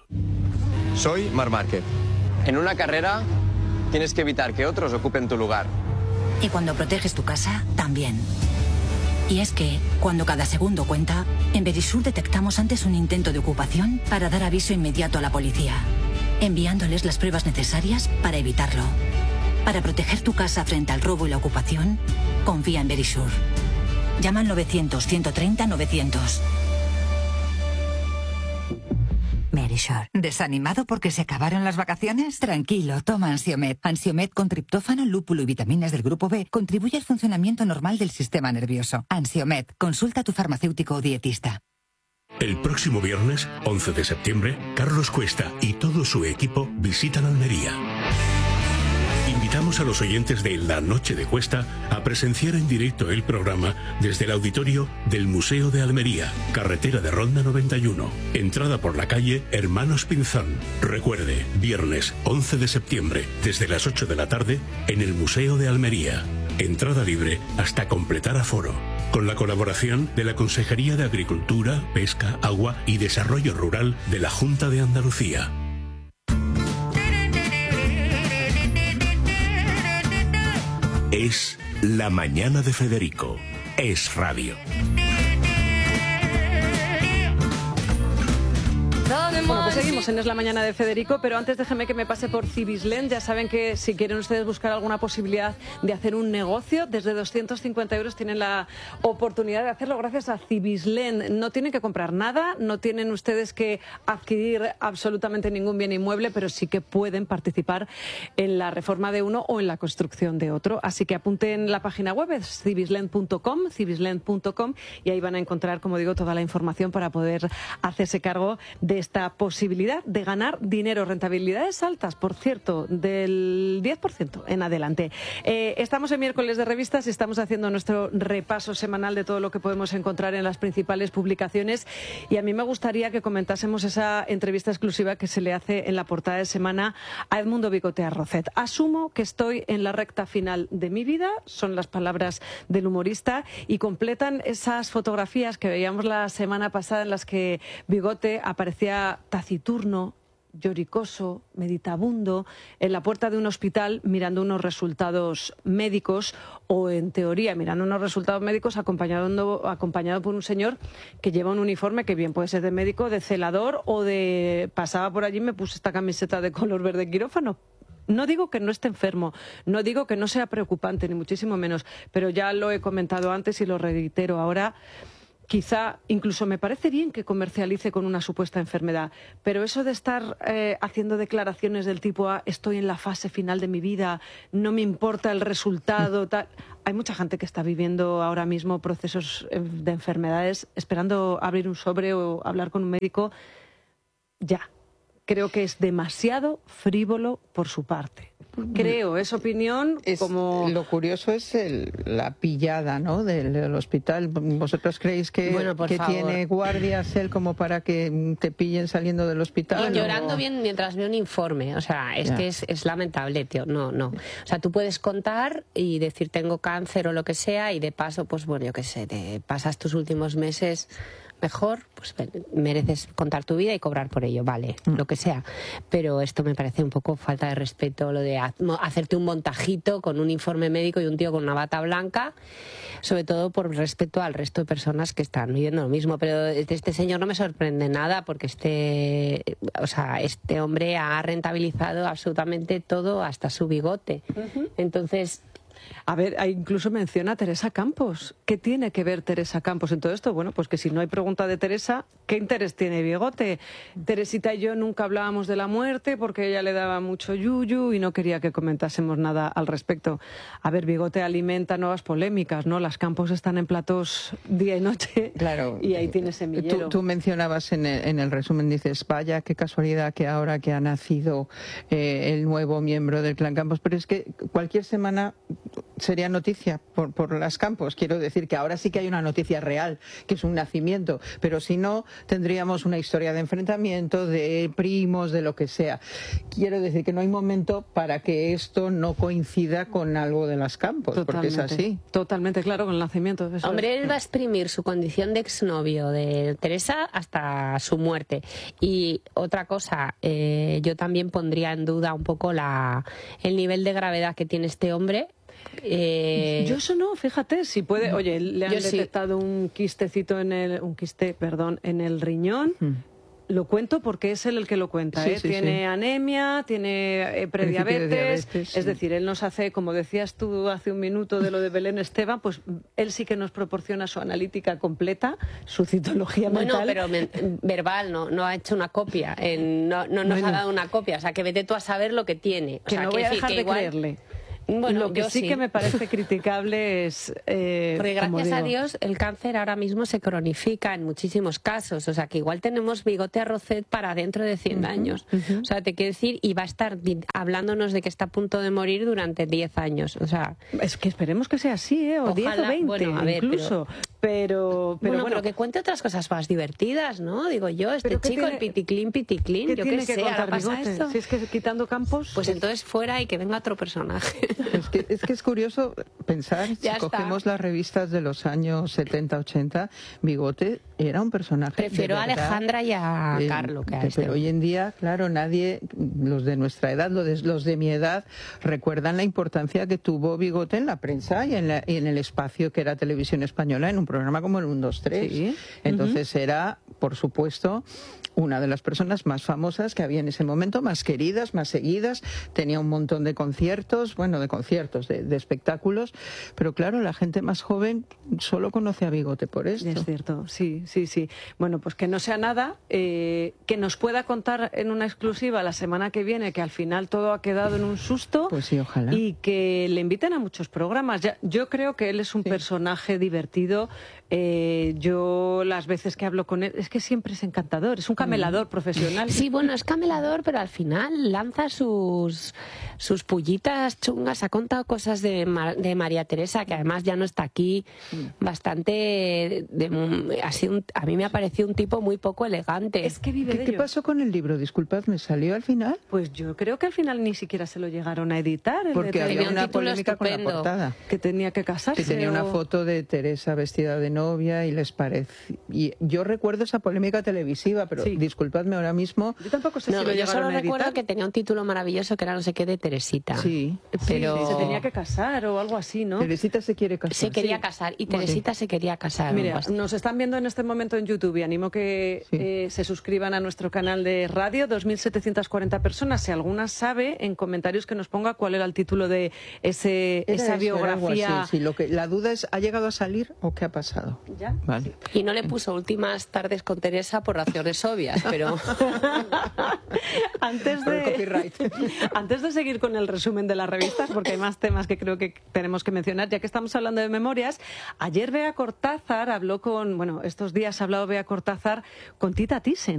[SPEAKER 13] Soy Marc Márquez. En una carrera tienes que evitar que otros ocupen tu lugar.
[SPEAKER 14] Y cuando proteges tu casa, también. Y es que, cuando cada segundo cuenta, en Verisur detectamos antes un intento de ocupación para dar aviso inmediato a la policía, enviándoles las pruebas necesarias para evitarlo. Para proteger tu casa frente al robo y la ocupación, confía en Verisur. Llama al novecientos, ciento treinta, novecientos.
[SPEAKER 15] Verisur. ¿Desanimado porque se acabaron las vacaciones? Tranquilo, toma Ansiomed. Ansiomed con triptófano, lúpulo y vitaminas del grupo B contribuye al funcionamiento normal del sistema nervioso. Ansiomed, consulta a tu farmacéutico o dietista.
[SPEAKER 6] El próximo viernes, once de septiembre, Carlos Cuesta y todo su equipo visitan Almería. Invitamos a los oyentes de La Noche de Cuesta a presenciar en directo el programa desde el auditorio del Museo de Almería, carretera de Ronda noventa y uno, entrada por la calle Hermanos Pinzón. Recuerde, viernes once de septiembre, desde las ocho de la tarde, en el Museo de Almería. Entrada libre hasta completar aforo. Con la colaboración de la Consejería de Agricultura, Pesca, Agua y Desarrollo Rural de la Junta de Andalucía. Es la mañana de Federico. Es Radio.
[SPEAKER 3] Bueno, pues seguimos en Es la Mañana de Federico, pero antes déjeme que me pase por Cibislent. Ya saben que si quieren ustedes buscar alguna posibilidad de hacer un negocio, desde doscientos cincuenta euros tienen la oportunidad de hacerlo gracias a Cibislent. No tienen que comprar nada, no tienen ustedes que adquirir absolutamente ningún bien inmueble, pero sí que pueden participar en la reforma de uno o en la construcción de otro. Así que apunten la página web, es cibislent punto com, cibislent punto com, y ahí van a encontrar, como digo, toda la información para poder hacerse cargo de esta posibilidad de ganar dinero, rentabilidades altas, por cierto, del diez por ciento en adelante. Eh, estamos en miércoles de revistas y estamos haciendo nuestro repaso semanal de todo lo que podemos encontrar en las principales publicaciones, y a mí me gustaría que comentásemos esa entrevista exclusiva que se le hace en la portada de semana a Edmundo Bigote Arrocet. Asumo que estoy en la recta final de mi vida, son las palabras del humorista, y completan esas fotografías que veíamos la semana pasada en las que Bigote aparecía taciturno, lloricoso, meditabundo, en la puerta de un hospital mirando unos resultados médicos, o en teoría mirando unos resultados médicos acompañado, acompañado por un señor que lleva un uniforme que bien puede ser de médico, de celador o de... pasaba por allí y me puse esta camiseta de color verde quirófano. No digo que no esté enfermo, no digo que no sea preocupante, ni muchísimo menos, pero ya lo he comentado antes y lo reitero ahora. Quizá incluso me parece bien que comercialice con una supuesta enfermedad, pero eso de estar eh, haciendo declaraciones del tipo ah, estoy en la fase final de mi vida, no me importa el resultado, tal. Hay mucha gente que está viviendo ahora mismo procesos de enfermedades esperando abrir un sobre o hablar con un médico. ya. Creo que es demasiado frívolo por su parte. Creo, es opinión
[SPEAKER 2] es,
[SPEAKER 3] como...
[SPEAKER 2] Lo curioso es el, la pillada, ¿no?, del, del hospital. ¿Vosotros creéis que,
[SPEAKER 4] bueno,
[SPEAKER 2] que tiene guardias él como para que te pillen saliendo del hospital?
[SPEAKER 4] Y llorando o... bien mientras veo un informe. O sea, es ya. que es, es lamentable, tío. No, no. O sea, tú puedes contar y decir tengo cáncer o lo que sea y de paso, pues bueno, yo qué sé, te pasas tus últimos meses... mejor, pues mereces contar tu vida y cobrar por ello, vale, mm. lo que sea. Pero esto me parece un poco falta de respeto, lo de hacerte un montajito con un informe médico y un tío con una bata blanca, sobre todo por respeto al resto de personas que están viviendo lo mismo. Pero de este señor no me sorprende nada porque este, o sea, este hombre ha rentabilizado absolutamente todo, hasta su bigote. Uh-huh. Entonces...
[SPEAKER 3] A ver, incluso menciona a Teresa Campos. ¿Qué tiene que ver Teresa Campos en todo esto? Bueno, pues que si no hay pregunta de Teresa, ¿qué interés tiene Bigote? Teresita y yo nunca hablábamos de la muerte porque ella le daba mucho yuyu y no quería que comentásemos nada al respecto. A ver, Bigote alimenta nuevas polémicas, ¿no? Las Campos están en platos día y noche,
[SPEAKER 2] claro,
[SPEAKER 3] y ahí tienes semillero.
[SPEAKER 2] Tú, tú mencionabas en el, en el resumen, dices, vaya, qué casualidad que ahora que ha nacido eh, el nuevo miembro del clan Campos, pero es que cualquier semana... sería noticia por, por las Campos. Quiero decir que ahora sí que hay una noticia real, que es un nacimiento, pero si no, tendríamos una historia de enfrentamiento, de primos, de lo que sea. Quiero decir que no hay momento para que esto no coincida con algo de las Campos,
[SPEAKER 3] totalmente,
[SPEAKER 2] porque es así.
[SPEAKER 3] Totalmente, claro, con el nacimiento. Eso
[SPEAKER 4] Hombre,
[SPEAKER 3] es.
[SPEAKER 4] Él va a exprimir su condición de exnovio de Teresa hasta su muerte. Y otra cosa, eh, yo también pondría en duda un poco la, el nivel de gravedad que tiene este hombre.
[SPEAKER 3] Eh... Yo eso no, fíjate, si puede, no, oye, le han detectado sí. un quistecito en el, un quiste, perdón, en el riñón. Hmm. Lo cuento porque es él el que lo cuenta, sí, ¿eh? Sí, tiene sí. anemia, tiene eh, prediabetes, diabetes, es sí. decir, él nos hace, como decías tú hace un minuto de lo de Belén Esteban, pues él sí que nos proporciona su analítica completa, su citología
[SPEAKER 4] bueno,
[SPEAKER 3] mental.
[SPEAKER 4] Bueno, pero me, verbal, no, no ha hecho una copia, en, no, no nos bueno. ha dado una copia, o sea, que vete tú a saber lo que tiene. O
[SPEAKER 3] que
[SPEAKER 4] sea,
[SPEAKER 3] no voy
[SPEAKER 4] que
[SPEAKER 3] a dejar
[SPEAKER 4] que
[SPEAKER 3] de
[SPEAKER 4] igual...
[SPEAKER 3] creerle.
[SPEAKER 4] Bueno,
[SPEAKER 3] lo que sí,
[SPEAKER 4] sí
[SPEAKER 3] que me parece criticable es... Eh,
[SPEAKER 4] Porque gracias a Dios el cáncer ahora mismo se cronifica en muchísimos casos. O sea, que igual tenemos Bigote a Rocet para dentro de cien uh-huh, años. Uh-huh. O sea, te quiero decir, y va a estar hablándonos de que está a punto de morir durante diez años. O sea...
[SPEAKER 3] Es que esperemos que sea así, ¿eh? O ojalá, diez o veinte, bueno, a ver, incluso. Pero, pero, pero
[SPEAKER 4] bueno,
[SPEAKER 3] bueno,
[SPEAKER 4] pero que cuente otras cosas más divertidas, ¿no? Digo yo, este chico, tiene, el piticlín, piticlín,
[SPEAKER 3] ¿qué
[SPEAKER 4] yo
[SPEAKER 3] tiene
[SPEAKER 4] qué
[SPEAKER 3] que
[SPEAKER 4] sé,
[SPEAKER 3] contar
[SPEAKER 4] ahora pasa
[SPEAKER 3] Bigote?
[SPEAKER 4] esto.
[SPEAKER 3] Si es que quitando Campos...
[SPEAKER 4] Pues entonces fuera y que venga otro personaje.
[SPEAKER 2] Es que, es que es curioso pensar, si
[SPEAKER 4] ya
[SPEAKER 2] cogemos
[SPEAKER 4] está.
[SPEAKER 2] las revistas de los años setenta, ochenta, Bigote era un personaje.
[SPEAKER 4] Prefiero
[SPEAKER 2] de
[SPEAKER 4] a
[SPEAKER 2] verdad,
[SPEAKER 4] Alejandra y a
[SPEAKER 2] eh,
[SPEAKER 4] Carlo que a
[SPEAKER 2] Pero
[SPEAKER 4] este.
[SPEAKER 2] hoy en día, claro, nadie, los de nuestra edad, los de, los de mi edad, recuerdan la importancia que tuvo Bigote en la prensa y en, la, y en el espacio que era Televisión Española, en un programa como el uno, dos, tres.
[SPEAKER 3] Sí.
[SPEAKER 2] Entonces
[SPEAKER 3] uh-huh.
[SPEAKER 2] era, por supuesto, una de las personas más famosas que había en ese momento, más queridas, más seguidas, tenía un montón de conciertos, bueno, de conciertos, de, de espectáculos, pero claro, la gente más joven solo conoce a Bigote por esto.
[SPEAKER 3] Es cierto, sí, sí, sí. Bueno, pues que no sea nada, eh, que nos pueda contar en una exclusiva la semana que viene, que al final todo ha quedado en un susto.
[SPEAKER 2] Pues sí, ojalá.
[SPEAKER 3] Y que le inviten a muchos programas. Ya, yo creo que él es un sí. personaje divertido. Eh, yo las veces que hablo con él, es que siempre es encantador, es un camelador profesional.
[SPEAKER 4] Sí, bueno, es camelador, pero al final lanza sus, sus pullitas chungas, ha contado cosas de, Mar, de María Teresa, que además ya no está aquí, bastante... De, ha sido un, a mí me ha parecido un tipo muy poco elegante.
[SPEAKER 3] Es que vive
[SPEAKER 2] ¿Qué,
[SPEAKER 3] de
[SPEAKER 2] ¿qué
[SPEAKER 3] ello.
[SPEAKER 2] pasó con el libro? Disculpad, ¿me salió al final?
[SPEAKER 3] Pues yo creo que al final ni siquiera se lo llegaron a editar.
[SPEAKER 2] Porque había
[SPEAKER 4] tenía
[SPEAKER 2] una
[SPEAKER 4] un título
[SPEAKER 2] polémica
[SPEAKER 4] estupendo.
[SPEAKER 2] con la portada.
[SPEAKER 3] Que tenía que casarse.
[SPEAKER 2] Que tenía
[SPEAKER 3] o...
[SPEAKER 2] una foto de Teresa vestida de novia y les parece... Y yo recuerdo esa polémica televisiva, pero
[SPEAKER 3] sí.
[SPEAKER 2] disculpadme ahora mismo.
[SPEAKER 3] Yo tampoco sé
[SPEAKER 4] no,
[SPEAKER 3] si lo
[SPEAKER 4] yo
[SPEAKER 3] llegaron
[SPEAKER 4] solo
[SPEAKER 3] a editar.
[SPEAKER 4] recuerdo que tenía un título maravilloso que era no sé qué de Teresita.
[SPEAKER 2] Sí.
[SPEAKER 4] Pero...
[SPEAKER 3] Sí, se tenía que casar o algo así, ¿no?
[SPEAKER 2] Teresita se quiere casar.
[SPEAKER 4] Se quería
[SPEAKER 2] sí.
[SPEAKER 4] casar y Teresita sí. se quería casar.
[SPEAKER 3] Mira, nos están viendo en este momento en YouTube y animo que sí. eh, se suscriban a nuestro canal de radio, dos mil setecientas cuarenta personas. Si alguna sabe, en comentarios que nos ponga cuál era el título de ese,
[SPEAKER 2] era
[SPEAKER 3] esa
[SPEAKER 2] eso,
[SPEAKER 3] biografía.
[SPEAKER 2] Sí, lo que, la duda es, ¿ha llegado a salir o qué ha pasado?
[SPEAKER 3] ¿Ya?
[SPEAKER 2] Vale.
[SPEAKER 4] Y no le puso últimas tardes con Teresa por razones obvias, pero...
[SPEAKER 3] antes, de, antes de seguir con el resumen de las revistas, porque hay más temas que creo que tenemos que mencionar, ya que estamos hablando de memorias, ayer Bea Cortázar habló con, bueno, estos días ha hablado Bea Cortázar con Tita Thyssen.